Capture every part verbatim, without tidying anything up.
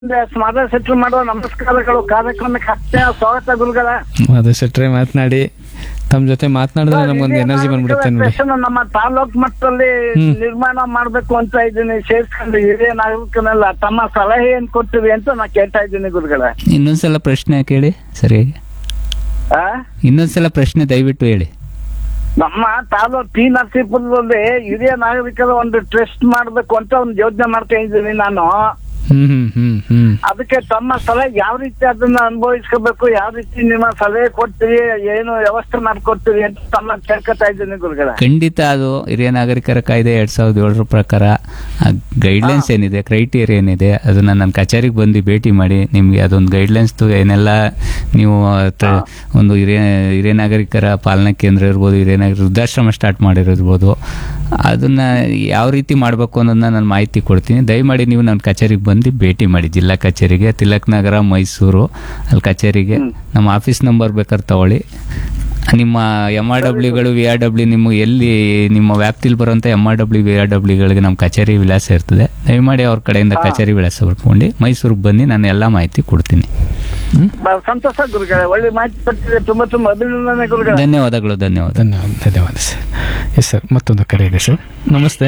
ಮಾಧವ ಶೆಟ್ಟಿ ಮಾಡುವ ನಮಸ್ಕಾರಗಳು. ಕಾರ್ಯಕ್ರಮಕ್ಕೆ ಅಷ್ಟೇ ಸ್ವಾಗತ ಗುರುಗಳ. ಮಾಧವ ಶೆಟ್ಟಿ ಮಾತನಾಡಿ ತಮ್ಮ ಜೊತೆ ಮಾತನಾಡಿದ್ರೆ ನಮ್ಗೊಂದು ಎನರ್ಜಿ ಬಂದ್ಬಿಡುತ್ತೆ ನೋಡಿ. ನಮ್ಮ ತಾಲೂಕ್ ಮಟ್ಟದಲ್ಲಿ ನಿರ್ಮಾಣ ಮಾಡ್ಬೇಕು ಅಂತ ಇದ್ದೀನಿ. ಸೇರ್ಸ್ಕೊಂಡು ಹಿರಿಯ ನಾಗರಿಕನೆಲ್ಲ ತಮ್ಮ ಸಲಹೆ ಏನ್ ಕೊಡ್ತೀವಿ ಅಂತ ನಾ ಕೇಳ್ತಾ ಇದ್ದೀನಿ ಗುರುಗಳ. ಇನ್ನೊಂದ್ಸಲ ಪ್ರಶ್ನೆ ಕೇಳಿ ಸರಿ. ಆ ಇನ್ನೊಂದ್ಸಲ ಪ್ರಶ್ನೆ ದಯವಿಟ್ಟು ಹೇಳಿ. ನಮ್ಮ ತಾಲೂಕ್ ಟಿ ನರಸೀಪುರದಲ್ಲಿ ಹಿರಿಯ ನಾಗರಿಕರ ಒಂದು ಟ್ರಸ್ಟ್ ಮಾಡ್ಬೇಕು ಅಂತ ಒಂದು ಯೋಜನೆ ಮಾಡ್ತಾ ಇದ್ದೀನಿ ನಾನು. ಹ್ಮ್ ಹ್ಮ್ ಹ್ಮ್ ಹ್ಮ್ ಅದಕ್ಕೆ ತಮ್ಮ ಸಲಹೆ ಯಾವ ರೀತಿ ಅದನ್ನ ಅನುಭವಿಸ್ಕೋಬೇಕು, ಯಾವ ರೀತಿ ನಿಮ್ಮ ಸಲಹೆ ಕೊಡ್ತೀವಿ, ಏನು ವ್ಯವಸ್ಥೆ ಮಾಡ್ಕೊಡ್ತೀವಿ ಅಂತ ತಮ್ಮ ಕೇಳ್ಕೊತಾ ಇದ್ದೀನಿ ಗುರುಗಳ. ಖಂಡಿತ ಅದು ಹಿರಿಯ ನಾಗರಿಕರ ಕಾಯ್ದೆ ಎರಡ್ ಸಾವಿರದ ಏಳರ ಪ್ರಕಾರ ಗೈಡ್ಲೈನ್ಸ್ ಏನಿದೆ, ಕ್ರೈಟೀರಿಯಾ ಏನಿದೆ, ಅದನ್ನ ನನ್ನ ಕಚೇರಿಗೆ ಬಂದು ಭೇಟಿ ಮಾಡಿ ನಿಮ್ಗೆ ಅದೊಂದು ಗೈಡ್ಲೈನ್ಸ್ ಏನೆಲ್ಲ ನೀವು ಒಂದು ಹಿರಿಯ ಹಿರಿಯ ನಾಗರಿಕರ ಪಾಲನಾ ಕೇಂದ್ರ ಇರ್ಬೋದು, ಹಿರಿಯ ನಾಗರಿಕ ವೃದ್ಧಾಶ್ರಮ ಸ್ಟಾರ್ಟ್ ಮಾಡಿರೋರ್ಬೋದು, ಅದನ್ನ ಯಾವ ರೀತಿ ಮಾಡಬೇಕು ಅನ್ನೋದನ್ನ ನಾನು ಮಾಹಿತಿ ಕೊಡ್ತೀನಿ. ದಯಮಾಡಿ ನೀವು ನನ್ನ ಕಚೇರಿಗೆ ಬಂದು ಭೇಟಿ ಮಾಡಿ, ಜಿಲ್ಲಾ ಕಚೇರಿಗೆ, ತಿಲಕ್ ನಗರ, ಮೈಸೂರು, ಅಲ್ಲಿ ಕಚೇರಿಗೆ. ನಮ್ಮ ಆಫೀಸ್ ನಂಬರ್ ಬೇಕಾದ್ರೆ ತಗೊಳ್ಳಿ. ನಿಮ್ಮ M R ಡಬ್ಲ್ಯೂಗಳು we are W ನಿಮ್ಮ ಎಲ್ಲಿ ನಿಮ್ಮ ವ್ಯಾಪ್ತಿಲಿ ಬರುವಂಥ M R W we are ಡಬ್ಲ್ಯೂಗಳಿಗೆ ನಮ್ಮ ಕಚೇರಿ ವಿಳಾಸ ಇರ್ತದೆ. ದಯಮಾಡಿ ಅವ್ರ ಕಡೆಯಿಂದ ಕಚೇರಿ ವಿಳಾಸ ಬರ್ಕೊಂಡು ಮೈಸೂರಿಗೆ ಬನ್ನಿ, ನಾನು ಎಲ್ಲ ಮಾಹಿತಿ ಕೊಡ್ತೀನಿ. ಸಂತೋಷ ಗುರುಗಳೇ, ಒಳ್ಳೆ ಮಾಹಿತಿ ಕೊಡ್ತಿದೆ. ತುಂಬಾ ತುಂಬಾ ಅಭಿನಂದನೆ ಗುರುಗಳೇ. ಧನ್ಯವಾದಗಳು. ಧನ್ಯವಾದ ಧನ್ಯವಾದ ಧನ್ಯವಾದ ಸರ್. ಎಸ್ ಸರ್, ಮತ್ತೊಂದು ಕರೆ ಇದೆ ಸರ್. ನಮಸ್ತೆ.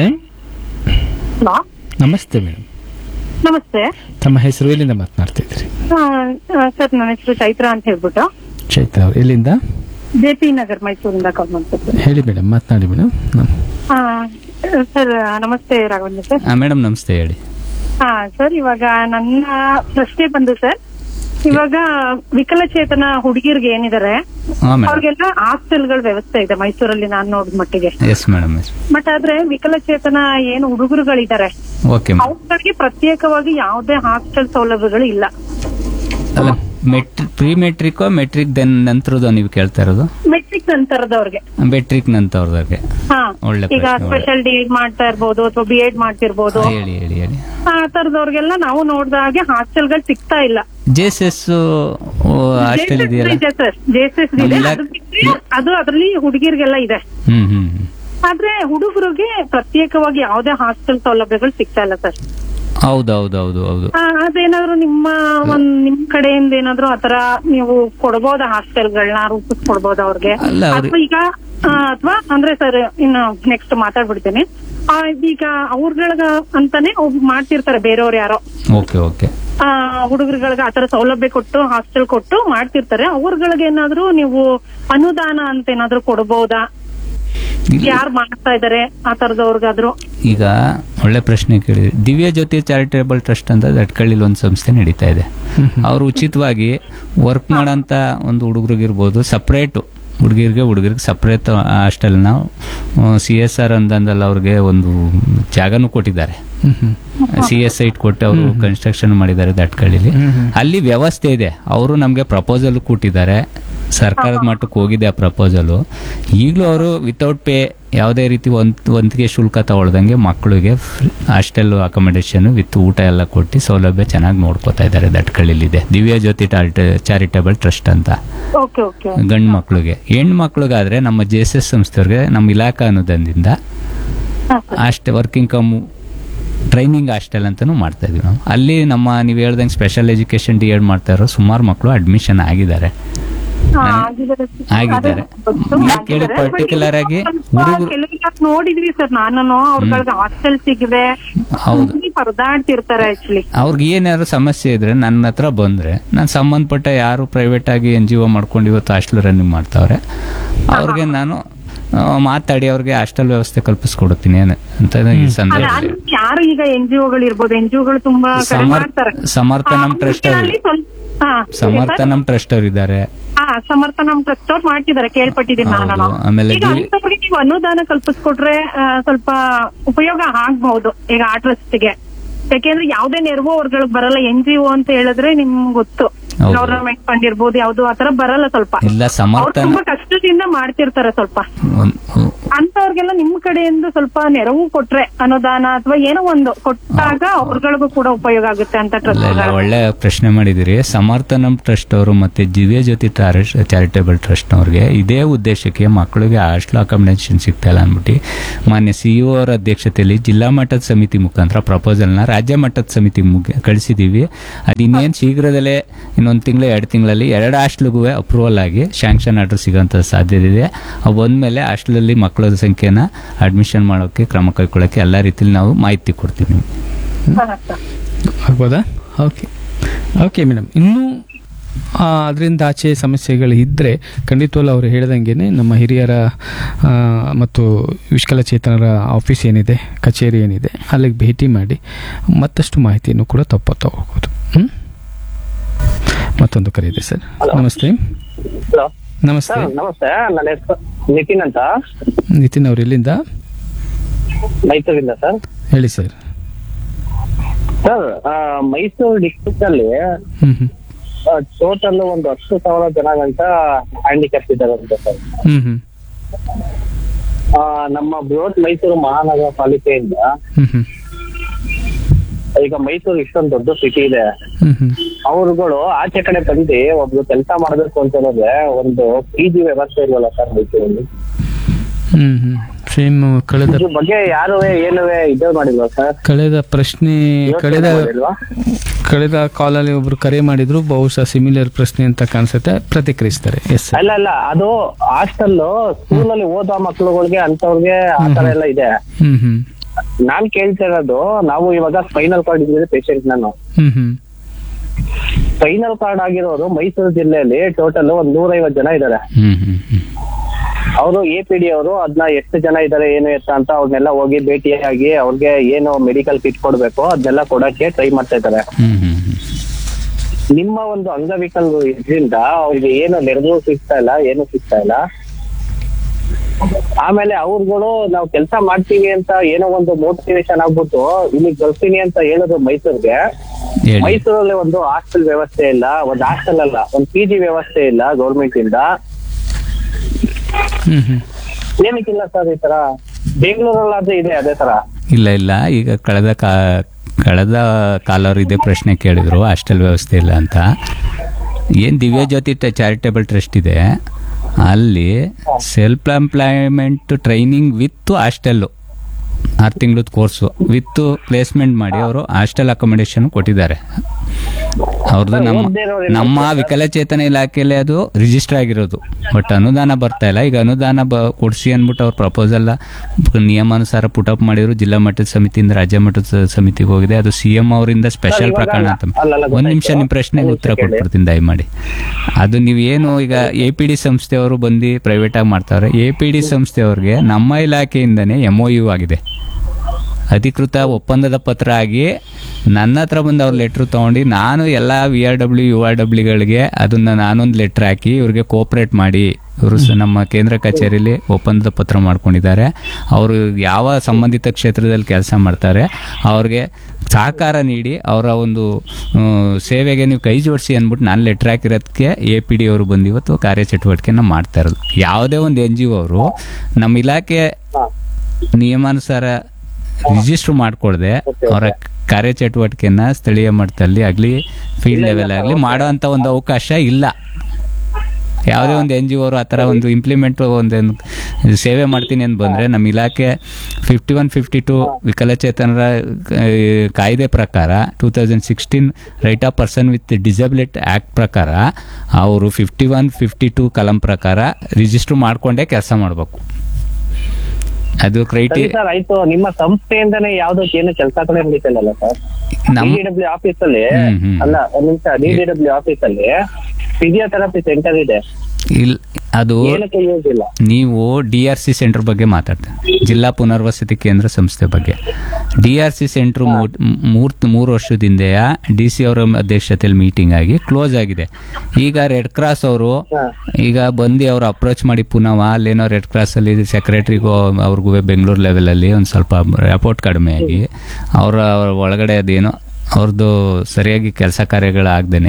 ನಮಸ್ತೆ ಮೇಡಮ್. ನಮಸ್ತೆ. ತಮ್ಮ ಹೆಸರು, ಎಲ್ಲಿಂದ ಮಾತನಾಡ್ತಿದ್ರಿ? ಸರ್, ನನ್ನ ಹೆಸರು ಚೈತ್ರ ಅಂತ ಹೇಳ್ಬಿಟ್ಟು. ಚೈತ್ರ ಅವ್ರು ಎಲ್ಲಿಂದ? ಜೆ ಪಿ ನಗರ್, ಮೈಸೂರಿಂದ ಕಾಲ್ ಮಾಡ್ತಿದ್ದೆ. ಹೇಳಿ ಮೇಡಮ್, ಮಾತನಾಡಿ ಮೇಡಮ್. ಸರ್ ನಮಸ್ತೆ ರಾಘವೇಂದ್ರ ಸರ್. ಮೇಡಮ್ ನಮಸ್ತೆ, ಹೇಳಿ. ಹಾ ಸರ್, ಇವಾಗ ನನ್ನ ಪ್ರಶ್ನೆ ಬಂದು ಸರ್, ಇವಾಗ ವಿಕಲಚೇತನ ಹುಡುಗಿರ್ಗೆ ಏನಿದ್ದಾರೆ ಅವ್ರಿಗೆಲ್ಲ ಹಾಸ್ಟೆಲ್ಗಳ ವ್ಯವಸ್ಥೆ ಇದೆ ಮೈಸೂರಲ್ಲಿ ನಾನು ನೋಡಿದ ಮಟ್ಟಿಗೆ. Yes madam. ಬಟ್ ಆದ್ರೆ ವಿಕಲಚೇತನ ಏನು ಹುಡುಗರುಗಳಿದ್ದಾರೆ ಅವ್ರಿಗೆ ಪ್ರತ್ಯೇಕವಾಗಿ ಯಾವುದೇ ಹಾಸ್ಟೆಲ್ ಸೌಲಭ್ಯಗಳು ಇಲ್ಲ. ಅಲ್ಲ, metric pre metric metric then ನಂತರದ ನೀವು ಕೇಳ್ತಾ ಇರೋದು? ಮೆಟ್ರಿಕ್ ನಂತರದವ್ರಿಗೆ. ಮೆಟ್ರಿಕ್ ನಂತರದವ್ರಿಗೆ. ಒಳ್ಳೆ, ಈಗ ಸ್ಪೆಷಲ್ ಡಿ ಮಾಡ್ತಾ ಇರ್ಬೋದು ಅಥವಾ ಬಿ ಎಡ್ ಮಾಡ್ತಿರ್ಬೋದು. ಹೇಳಿ ಹೇಳಿ ಹೇಳಿ. ಆ ತರದವ್ರಿಗೆಲ್ಲ ನಾವು ನೋಡಿದ ಹಾಗೆ ಹಾಸ್ಟೆಲ್ಗಳು ಸಿಗ್ತಾ ಇಲ್ಲ. ಜೆಎಸ್ಎಸ್ ಹಾಸ್ಟೆಲ್ ಇದೆಯಲ್ಲ, ಜೆಎಸ್ಎಸ್ ಇದೆ, ಅದು ಅದರಲ್ಲಿ ಹುಡುಗಿರ್ಗೆಲ್ಲ ಇದೆ. ಹ್ಮ್ ಹ್ಮ್ ಆದ್ರೆ ಹುಡುಗರಿಗೆ ಪ್ರತ್ಯೇಕವಾಗಿ ಯಾವುದೇ ಹಾಸ್ಟೆಲ್ ಸೌಲಭ್ಯಗಳು ಸಿಗ್ತಾ ಇಲ್ಲ ಸರ್. ಹೌದೌದೌದು ಹೌದು. ಅದೇನಾದ್ರು ನಿಮ್ಮ ಒಂದ್ ನಿಮ್ ಕಡೆಯಿಂದ ಏನಾದ್ರು ಆತರ ನೀವು ಕೊಡ್ಬೋದಾ ಹಾಸ್ಟೆಲ್ಗಳನ್ನ ರೂಪಿಸ್ಕೊಡ್ಬೋದ ಅವ್ರಿಗೆ? ಅಥವಾ ಈಗ ಅಥವಾ ಅಂದ್ರೆ ಸರ್ ಇನ್ನು ನೆಕ್ಸ್ಟ್ ಮಾತಾಡ್ಬಿಡ್ತೀನಿ. ಈಗ ಅವ್ರಗಳಿಗೆ ಅಂತಾನೆ ಮಾಡ್ತಿರ್ತಾರೆ ಬೇರೆಯವ್ರು ಯಾರೋ. Okay okay. ಆ ಹುಡುಗರುಗಳಿಗೆ ಆತರ ಸೌಲಭ್ಯ ಕೊಟ್ಟು ಹಾಸ್ಟೆಲ್ ಕೊಟ್ಟು ಮಾಡ್ತಿರ್ತಾರೆ. ಅವ್ರಗಳಿಗೆ ಏನಾದ್ರು ನೀವು ಅನುದಾನ ಅಂತ ಏನಾದ್ರು ಕೊಡ್ಬೋದಾ? ಯಾರು ಮಾಡ್ತಾ ಇದಾರೆ ಆ ತರದವ್ರಿಗಾದ್ರು? ಈಗ ಒಳ್ಳೆ ಪ್ರಶ್ನೆ ಕೇಳಿದ್ರಿ. ದಿವ್ಯ ಜ್ಯೋತಿ ಚಾರಿಟೇಬಲ್ ಟ್ರಸ್ಟ್ ಅಂತ ದಟ್ಕಳ್ಳಿಲಿ ಒಂದು ಸಂಸ್ಥೆ ನಡೀತಾ ಇದೆ. ಅವರು ಉಚಿತವಾಗಿ ವರ್ಕ್ ಮಾಡೋಂಥ ಒಂದು ಹುಡುಗರಿಗಿರ್ಬೋದು, ಸಪ್ರೇಟು ಹುಡುಗಿರಿಗೆ ಹುಡುಗರಿಗೆ ಸಪ್ರೇಟ್ ಹಾಸ್ಟೆಲ್ ನಾವು ಸಿ ಎಸ್ ಆರ್ ಅಂದಂದಲ್ಲ ಅವ್ರಿಗೆ ಒಂದು ಜಾಗನೂ ಕೊಟ್ಟಿದ್ದಾರೆ. ಸಿ ಎಸ್ ಐಟ್ ಕೊಟ್ಟು ಅವರು ಕನ್ಸ್ಟ್ರಕ್ಷನ್ ಮಾಡಿದ್ದಾರೆ ದಟ್ಕಳ್ಳಿಲಿ. ಅಲ್ಲಿ ವ್ಯವಸ್ಥೆ ಇದೆ. ಅವರು ನಮಗೆ ಪ್ರಪೋಸಲ್ ಕೊಟ್ಟಿದ್ದಾರೆ, ಸರ್ಕಾರದ ಮಟ್ಟಕ್ಕೆ ಹೋಗಿದೆ ಆ ಪ್ರಪೋಸಲು. ಈಗಲೂ ಅವರು ವಿತೌಟ್ ಪೇ ಯಾವುದೇ ರೀತಿ ಒಂದ್ ಒಂದಿಗೆ ಶುಲ್ಕ ತಗೊಳ್ದಂಗೆ ಮಕ್ಕಳಿಗೆ ಹಾಸ್ಟೆಲ್ ಅಕಾಮಿಡೇಷನ್ ವಿತ್ ಊಟ ಎಲ್ಲ ಕೊಟ್ಟು ಸೌಲಭ್ಯ ಚೆನ್ನಾಗಿ ನೋಡ್ಕೋತಾ ಇದ್ದಾರೆ. ದಟ್ಕಳ್ಳಿಲಿದೆ ದಿವ್ಯ ಜ್ಯೋತಿ ಚಾರಿಟೇಬಲ್ ಟ್ರಸ್ಟ್ ಅಂತ. ಗಂಡು ಮಕ್ಳಿಗೆ. ಹೆಣ್ಣು ಮಕ್ಳಿಗಾದ್ರೆ ನಮ್ಮ ಜೆ ಎಸ್ ಎಸ್ ಸಂಸ್ಥೆಯವ್ರಿಗೆ ನಮ್ಮ ಇಲಾಖಾ ಅನುದಾನದಿಂದ ಅಷ್ಟೇ ವರ್ಕಿಂಗ್ ಕಮ್ ಟ್ರೈನಿಂಗ್ ಹಾಸ್ಟೆಲ್ ಅಂತಾನು ಮಾಡ್ತಾ ಇದೀವಿ ನಾವು. ಅಲ್ಲಿ ನಮ್ಮ ನೀವು ಹೇಳ್ದಂಗೆ ಸ್ಪೆಷಲ್ ಎಜುಕೇಶನ್ ಡಿ ಎಡ್ ಮಾಡ್ತಾ ಇರೋ ಸುಮಾರು ಮಕ್ಕಳು ಅಡ್ಮಿಷನ್ ಆಗಿದ್ದಾರೆ ಆಗಿದ್ದಾರೆ ಕೇಳಿ ಪರ್ಟಿಕ್ಯುಲರ್ ಆಗಿ ನೋಡಿದ್ವಿ ಸರ್. ನಾನು ಅವ್ರಗಳಿಗೆ ಹಾಸ್ಟೆಲ್ ಸಿಗದೆ ಪರದಾಡ್ತಿರ್ತಾರೆ. ಆಕ್ಚುಲಿ ಅವ್ರಿಗೆ ಏನಾದ್ರು ಸಮಸ್ಯೆ ಇದ್ರೆ ನನ್ನ ಹತ್ರ ಬಂದ್ರೆ ನಾನು ಸಂಬಂಧಪಟ್ಟ ಯಾರು ಪ್ರೈವೇಟ್ ಆಗಿ ಎನ್ ಜಿ ಒ ಮಾಡ್ಕೊಂಡು ಇವತ್ತು ಹಾಸ್ಟೆಲ್ ರನ್ನಿಂಗ್ ಮಾಡ್ತಾವ್ರೆ ಅವ್ರಿಗೆ ನಾನು ಮಾತಾಡಿ ಅವ್ರಿಗೆ ಹಾಸ್ಟೆಲ್ ವ್ಯವಸ್ಥೆ ಕಲ್ಪಿಸ್ಕೊಡ್ತೀನಿ ಅಂತ ಈ ಸಂದರ್ಭದಲ್ಲಿ. ಯಾರು ಈಗ ಎನ್ ಜಿ ಒಗಳು ಇರ್ಬೋದು, ಎನ್ ಜಿ ಒಗಳು ತುಂಬಾ ಸಮರ್ಥನಂ ಟ್ರಸ್ಟ್ ಸಮರ್ಥನಂ ಟ್ರಸ್ಟ್ ಅವ್ರು ಇದ್ದಾರೆ. ಸಮರ್ಥನಂ ಟ್ರಸ್ಟ್ ಅವ್ರು ಮಾಡ್ತಿದ್ದಾರೆ, ಕೇಳ್ಪಟ್ಟಿದ್ದೀನಿ ನಾನು. ಆಮೇಲೆ ನೀವು ಅನುದಾನ ಕಲ್ಪಿಸ್ಕೊಟ್ರೆ ಸ್ವಲ್ಪ ಉಪಯೋಗ ಆಗ್ಬಹುದು ಈಗ ಆ ಟ್ರಸ್ಟ್ಗೆ. ಯಾಕೆಂದ್ರೆ ಯಾವ್ದೇ ನೆರವು ಅವ್ರಗಳಿಗೆ ಬರಲ್ಲ. ಎನ್ ಜಿ ಒ ಅಂತ ಹೇಳಿದ್ರೆ ನಿಮ್ಗೆ ಗೊತ್ತು, ಗವರ್ನಮೆಂಟ್ ಫಂಡ್ ಇರ್ಬೋದು, ಯಾವ್ದು ಆತರ ಬರಲ್ಲ. ಸ್ವಲ್ಪ ಇಲ್ಲ, ಸಮರ್ಥನ ತುಂಬಾ ಕಷ್ಟದಿಂದ ಮಾಡ್ತಿರ್ತಾರೆ. ಸ್ವಲ್ಪ ಅಂತವ್ರಿಗೆಲ್ಲ ನಿಮ್ ಕಡೆಯಿಂದ ಸ್ವಲ್ಪ ನೆರವು ಕೊಟ್ರೆ ಅನುದಾನ ಅಥವಾ ಏನೋ ಒಂದು ಕೊಟ್ಟಾಗ ಅವ್ರಗಳಿಗೂ ಕೂಡ ಉಪಯೋಗ ಆಗುತ್ತೆ ಅಂತ ಇಲ್ಲ, ಇಲ್ಲ, ಟ್ರಸ್ಟ್. ಒಳ್ಳೆ ಪ್ರಶ್ನೆ ಮಾಡಿದಿರಿ. ಸಮರ್ಥನಂ ಟ್ರಸ್ಟ್ ಅವರು ಮತ್ತೆ ದಿವ್ಯ ಜ್ಯೋತಿ ಚಾರಿಟೇಬಲ್ ಟ್ರಸ್ಟ್ ಅವ್ರಿಗೆ ಇದೇ ಉದ್ದೇಶಕ್ಕೆ ಮಕ್ಕಳಿಗೆ ಹಾಸ್ಟೆಲ್ ಅಕಾಮಿಡೇಷನ್ ಸಿಗ್ತಾ ಇಲ್ಲ ಅಂದ್ಬಿಟ್ಟು ಮಾನ್ಯ ಸಿಇಒ ಅವರ ಅಧ್ಯಕ್ಷತೆಯಲ್ಲಿ ಜಿಲ್ಲಾ ಮಟ್ಟದ ಸಮಿತಿ ಮುಖಾಂತರ ಪ್ರಪೋಸಲ್ನ ರಾಜ್ಯ ಮಟ್ಟದ ಸಮಿತಿ ಮುಗಿ ಕಳಿಸಿದೀವಿ. ಅದು ಇನ್ನೇನು ಶೀಘ್ರದಲ್ಲೇ ಇನ್ನೊಂದು ತಿಂಗಳು ಎರಡು ತಿಂಗಳಲ್ಲಿ ಎರಡು ಹಾಸ್ಟೆಲ್ಗೂ ಅಪ್ರೂವಲ್ ಆಗಿ ಶಾಂಕ್ಷನ್ ಆರ್ಡರ್ ಸಿಗೋಂಥ ಸಾಧ್ಯತೆ ಇದೆ. ಅವು ಬಂದ್ಮೇಲೆ ಹಾಸ್ಟೆಲಲ್ಲಿ ಮಕ್ಕಳ ಸಂಖ್ಯೆನ ಅಡ್ಮಿಷನ್ ಮಾಡೋಕ್ಕೆ ಕ್ರಮ ಕೈಗೊಳ್ಳೋಕ್ಕೆ ಎಲ್ಲ ರೀತಿಯಲ್ಲಿ ನಾವು ಮಾಹಿತಿ ಕೊಡ್ತೀವಿ. ಆಗ್ಬೋದಾ? Okay okay madam. ಇನ್ನೂ ಅದರಿಂದ ಆಚೆ ಸಮಸ್ಯೆಗಳು ಇದ್ದರೆ ಖಂಡಿತವಲ್ಲ ಅವರು ಹೇಳ್ದಂಗೆ ನಮ್ಮ ಹಿರಿಯರ ಆ, ಮತ್ತು ವಿಕಲಚೇತನರ ಆಫೀಸ್ ಏನಿದೆ, ಕಚೇರಿ ಏನಿದೆ, ಅಲ್ಲಿಗೆ ಭೇಟಿ ಮಾಡಿ ಮತ್ತಷ್ಟು ಮಾಹಿತಿಯನ್ನು ಕೂಡ ತಪ್ಪ ತಗೋಬೋದು. ಹ್ಞೂ ಮತ್ತೊಂದು ಕರೆ ಇದೆ ಸರ್. ನಮಸ್ತೆ. ಹಲೋ ನಮಸ್ತೆ. ಸರ್, ನಮಸ್ತೆ. ನನ್ನ ಹೆಸರು ನಿತಿನ್ ಅಂತ, ನಿತಿನ್ ಅವ್ರು ಎಲ್ಲಿಂದ? ಮೈಸೂರಿಂದ ಸರ್. ಹೇಳಿ ಸರ್. ಸರ್, ಆ, ಮೈಸೂರು ಡಿಸ್ಟ್ರಿಕ್ಟ್ ಅಲ್ಲಿ ಹ್ಞೂ ಹ್ಞೂ ಟೋಟಲ್ ಒಂದು ಹತ್ತು ಸಾವಿರ ಜನ ಗಂಟ ಹ್ಯಾಂಡಿಕ್ಯಾಪ್ ಇದ್ದಾರೆ ಅಂತ ಸರ್. ಹ್ಞೂ ಹ್ಞೂ ಆ, ನಮ್ಮ ಬೃಹತ್ ಮೈಸೂರು ಮಹಾನಗರ ಪಾಲಿಕೆಯಿಂದ ಹ್ಞೂ ಹ್ಞೂ ಈಗ ಮೈಸೂರು ಇಷ್ಟೊಂದು ದೊಡ್ಡ ಸಿಟಿ ಇದೆ, ಹ್ಞೂ ಹ್ಞೂ ಅವ್ರುಗಳು ಆಚೆ ಕಡೆ ಬಂದು ಒಬ್ರು ಕೆಲಸ ಮಾಡಬೇಕು ಅಂತ ಹೇಳಿದ್ರೆ ಒಂದು ಪಿ ಜಿ ವ್ಯವಸ್ಥೆ ಇಲ್ವಲ್ಲ ಸರ್ ಮೈಸೂರಲ್ಲಿ? ಹ್ಮ್ ಹ್ಮ್ ಸೇಮ್ ಕಳೆದ ಇದ್ರ ಬಗ್ಗೆ ಯಾರು ಏನುವೆ ಇದೇ ಮಾಡಿಲ್ವಾ ಸರ್? ಕಳೆದ ಪ್ರಶ್ನೆ ಕಳೆದ ಕಳೆದ ಕಾಲಲ್ಲಿ ಒಬ್ರು ಕರೆ ಮಾಡಿದ್ರು, ಬಹುಶಃ ಸಿಮಿಲರ್ ಪ್ರಶ್ನೆ ಅಂತ ಕಾಣಿಸುತ್ತೆ, ಪ್ರತಿಕ್ರಿಯಿಸ್ತಾರೆ. ಎಸ್ ಅಲ್ಲ ಅಲ್ಲ ಅದು ಹಾಸ್ಟೆಲ್ ಸ್ಕೂಲಲ್ಲಿ ಓದೋ ಮಕ್ಳುಗಳಿಗೆ ಅಂತವ್ರಿಗೆ ಆತರ ಎಲ್ಲ ಇದೆ. ಹ್ಮ್ ಹ್ಮ್ ನಾನ್ ಕೇಳ್ತಾ ಇರೋದು, ನಾವು ಇವಾಗ ಸ್ಪೈನಲ್ ಕಾರ್ಡ್ ಇದ್ರೆ ಪೇಷಂಟ್ ನಾನು ಹ್ಮ್ ಹ್ಮ್ ಸ್ಪೈನಲ್ ಕಾರ್ಡ್ ಆಗಿರೋರು ಮೈಸೂರು ಜಿಲ್ಲೆಯಲ್ಲಿ ಟೋಟಲ್ ಒಂದ್ ನೂರೈವತ್ತು ಜನ ಇದ್ದಾರೆ. ಹ್ಮ್ ಹ್ಮ್ ಹ್ಮ್ ಅವರು ಎ ಪಿ ಡಿ ಅವರು ಅದನ್ನ ಎಷ್ಟು ಜನ ಇದ್ದಾರೆ ಏನು ಎತ್ತ ಅಂತ ಅವ್ರನ್ನೆಲ್ಲ ಹೋಗಿ ಭೇಟಿಯಾಗಿ ಅವ್ರಿಗೆ ಏನು ಮೆಡಿಕಲ್ ಕಿಟ್ ಕೊಡ್ಬೇಕು ಅದನ್ನೆಲ್ಲ ಕೊಡಕ್ಕೆ ಟ್ರೈ ಮಾಡ್ತಾ ಇದ್ದಾರೆ. ಹ್ಮ್ ಹ್ಮ್ ಹ್ಮ್ ನಿಮ್ಮ ಒಂದು ಅಂಗವಿಕಲರು ಇದ್ರಿಂದ ಅವ್ರಿಗೆ ಏನು ನೆರವು ಸಿಗ್ತಾ ಇಲ್ಲ, ಏನು ಸಿಗ್ತಾ ಇಲ್ಲ. ಆಮೇಲೆ ಅವ್ರುಗಳು ನಾವು ಕೆಲಸ ಮಾಡ್ತೀವಿ ಅಂತ ಏನೋ ಒಂದು ಮೋಟಿವೇಶನ್ ಆಗ್ಬಿಟ್ಟು ಇಲ್ಲಿ ಬರ್ತೀನಿ ಅಂತ ಹೇಳಿದ್ರು ಮೈಸೂರ್ಗೆ. ಹೇಳಿ. ಮೈಸೂರಲ್ಲಿ ಒಂದು ಹಾಸ್ಟೆಲ್ ವ್ಯವಸ್ಥೆ ಇಲ್ಲ, ಒಂದು ಹಾಸ್ಟೆಲ್ ಅಲ್ಲ ಒಂದು ಪಿ ಜಿ ವ್ಯವಸ್ಥೆ ಇಲ್ಲ ಗೌರ್ಮೆಂಟ್ ಇಂದ. ಹ್ಮ್ ಹ್ಮ್ ಏನಕ್ಕಿಲ್ಲ ಸರ್ ಈ ತರ? ಬೆಂಗಳೂರಲ್ಲಾದ್ರೆ ಇದೆ ಅದೇ ತರ. ಇಲ್ಲ ಇಲ್ಲ ಈಗ ಕಳೆದ ಕಾ ಕಳೆದ ಕಾಲವ್ರು ಇದೇ ಪ್ರಶ್ನೆ ಕೇಳಿದ್ರು, ಹಾಸ್ಟೆಲ್ ವ್ಯವಸ್ಥೆ ಇಲ್ಲ ಅಂತ. ಏನು ದಿವ್ಯ ಜ್ಯೋತಿ ಚಾರಿಟೇಬಲ್ ಟ್ರಸ್ಟ್ ಇದೆ ಅಲ್ಲಿ self employment training with hostel ಆರು ತಿಂಗಳದ ಕೋರ್ಸು ವಿತ್ ಪ್ಲೇಸ್ಮೆಂಟ್ ಮಾಡಿ ಅವರು ಹಾಸ್ಟೆಲ್ ಅಕಾಮಿಡೇಷನ್ ಕೊಟ್ಟಿದ್ದಾರೆ. ಅವ್ರದ್ದು ನಮ್ಮ ನಮ್ಮ ವಿಕಲಚೇತನ ಇಲಾಖೆಯಲ್ಲಿ ಅದು ರಿಜಿಸ್ಟರ್ ಆಗಿರೋದು, ಬಟ್ ಅನುದಾನ ಬರ್ತಾ ಇಲ್ಲ. ಈಗ ಅನುದಾನ ಬ ಕೊಡಿಸಿ ಅಂದ್ಬಿಟ್ಟು ಅವ್ರ ಪ್ರಪೋಸಲ್ ನಿಯಮಾನುಸಾರ ಪುಟಪ್ ಮಾಡಿದ್ರು. ಜಿಲ್ಲಾ ಮಟ್ಟದ ಸಮಿತಿಯಿಂದ ರಾಜ್ಯ ಮಟ್ಟದ ಸಮಿತಿಗೆ ಹೋಗಿದೆ. ಅದು ಸಿ ಎಂ ಅವರಿಂದ ಸ್ಪೆಷಲ್ ಪ್ರಕರಣ ಅಂತ. ಒಂದು ನಿಮಿಷ ನಿಮ್ಮ ಪ್ರಶ್ನೆಗೆ ಉತ್ತರ ಕೊಟ್ಬಿಡ್ತೀನಿ ದಯಮಾಡಿ. ಅದು ನೀವೇನು ಈಗ ಎ ಪಿ ಡಿ ಸಂಸ್ಥೆಯವರು ಬಂದು ಪ್ರೈವೇಟ್ ಆಗಿ ಮಾಡ್ತಾವ್ರೆ. ಎ ಪಿ ಡಿ ಸಂಸ್ಥೆಯವ್ರಿಗೆ ನಮ್ಮ ಇಲಾಖೆಯಿಂದನೇ ಎಂ ಒ ಯು ಆಗಿದೆ, ಅಧಿಕೃತ ಒಪ್ಪಂದದ ಪತ್ರ ಆಗಿ ನನ್ನ ಹತ್ರ ಬಂದು ಅವ್ರ ಲೆಟ್ರ್ ತೊಗೊಂಡು ನಾನು ಎಲ್ಲ we are W you are ಡಬ್ಲ್ಯೂಗಳಿಗೆ ಅದನ್ನು ನಾನೊಂದು ಲೆಟ್ರ್ ಹಾಕಿ ಇವ್ರಿಗೆ ಕೋಆಪ್ರೇಟ್ ಮಾಡಿ ಇವರು ನಮ್ಮ ಕೇಂದ್ರ ಕಚೇರಿಯಲ್ಲಿ ಒಪ್ಪಂದದ ಪತ್ರ ಮಾಡ್ಕೊಂಡಿದ್ದಾರೆ. ಅವರು ಯಾವ ಸಂಬಂಧಿತ ಕ್ಷೇತ್ರದಲ್ಲಿ ಕೆಲಸ ಮಾಡ್ತಾರೆ ಅವ್ರಿಗೆ ಸಹಕಾರ ನೀಡಿ ಅವರ ಒಂದು ಸೇವೆಗೆ ನೀವು ಕೈ ಜೋಡಿಸಿ ಅಂದ್ಬಿಟ್ಟು ನಾನು ಲೆಟ್ರ್ ಹಾಕಿರೋದಕ್ಕೆ ಎ ಪಿ ಡಿ ಅವರು ಬಂದು ಇವತ್ತು ಕಾರ್ಯಚಟುವಟಿಕೆನ ಮಾಡ್ತಾ ಇರೋದು. ಯಾವುದೇ ಒಂದು ಎನ್ ಜಿ ಒ ಅವರು ನಮ್ಮ ಇಲಾಖೆ ನಿಯಮಾನುಸಾರ ರಿಜಿಸ್ಟರ್ ಮಾಡ್ಕೊಳ್ದೆ ಅವರ ಕಾರ್ಯಚಟುವಟಿಕೆನ ಸ್ಥಳೀಯ ಮಟ್ಟದಲ್ಲಿ ಆಗಲಿ ಫೀಲ್ಡ್ ಲೆವೆಲ್ ಆಗಲಿ ಮಾಡೋ ಅಂತ ಒಂದು ಅವಕಾಶ ಇಲ್ಲ. ಯಾವುದೇ ಒಂದು ಎನ್ ಜಿ ಒರು ಆ ಥರ ಒಂದು ಇಂಪ್ಲಿಮೆಂಟ್ ಒಂದು ಸೇವೆ ಮಾಡ್ತೀನಿ ಅಂತ ಬಂದರೆ ನಮ್ಮ ಇಲಾಖೆ ಫಿಫ್ಟಿ ಒನ್ ಫಿಫ್ಟಿ ಟು ವಿಕಲಚೇತನರ ಕಾಯ್ದೆ ಪ್ರಕಾರ two thousand sixteen right of person with disability act ಪ್ರಕಾರ ಅವರು ಫಿಫ್ಟಿ ಒನ್ ಫಿಫ್ಟಿ ಟು ಕಲಂ ಪ್ರಕಾರ ರಿಜಿಸ್ಟರ್ ಮಾಡಿಕೊಂಡೇ ಕೆಲಸ ಮಾಡಬೇಕು. ಅದು ಕ್ರೈಟೀರಿಯಾ ಸರ್ ಆಯ್ತು. ನಿಮ್ಮ ಸಂಸ್ಥೆಯಿಂದನೇ ಯಾವ್ದಕ್ಕೆ ಏನು ಕೆಲಸ ಕಡೆ ನಡೀತಿಲ್ಲ ಸರ್? ಡಿ ಡಬ್ಲ್ಯೂ ಆಫೀಸ್ ಅಲ್ಲಿ ಅಲ್ಲ ಒಂದ್ ನಿಮಿಷ, ಡಿ ಡಿ ಡಬ್ಲ್ಯೂ ಆಫೀಸ್ ಅಲ್ಲಿ ಫಿಸಿಯೋಥೆರಪಿ ಸೆಂಟರ್ ಇದೆ. ಇಲ್ಲ ಅದು ಏನಕ್ಕೆ ಯೂಸ್ ಇಲ್ಲ? ನೀವು ಡಿ ಆರ್ ಸಿ ಸೆಂಟರ್ ಬಗ್ಗೆ ಮಾತಾಡ್ತಾರೆ, ಜಿಲ್ಲಾ ಪುನರ್ವಸತಿ ಕೇಂದ್ರ ಸಂಸ್ಥೆ ಬಗ್ಗೆ. ಡಿ ಆರ್ ಸಿ ಸೆಂಟ್ರು ಮೂರ್ ಮೂರು ವರ್ಷದಿಂದ ಡಿ ಸಿ ಅವರ ಅಧ್ಯಕ್ಷತೆಯಲ್ಲಿ ಮೀಟಿಂಗ್ ಆಗಿ ಕ್ಲೋಸ್ ಆಗಿದೆ. ಈಗ ರೆಡ್ ಕ್ರಾಸ್ ಅವರು ಈಗ ಬಂದು ಅವ್ರು ಅಪ್ರೋಚ್ ಮಾಡಿ ಪುನಃ ಅಲ್ಲೇನೋ ರೆಡ್ ಕ್ರಾಸ್ ಅಲ್ಲಿ ಸೆಕ್ರೆಟರಿಗೂ ಅವ್ರಿಗೂ ಬೆಂಗಳೂರು ಲೆವೆಲಲ್ಲಿ ಒಂದು ಸ್ವಲ್ಪ ರಿಪೋರ್ಟ್ ಕಡಿಮೆ ಆಗಿ ಅವರ ಒಳಗಡೆ ಅದೇನೋ ಅವ್ರದ್ದು ಸರಿಯಾಗಿ ಕೆಲಸ ಕಾರ್ಯಗಳಾಗ್ದೇನೆ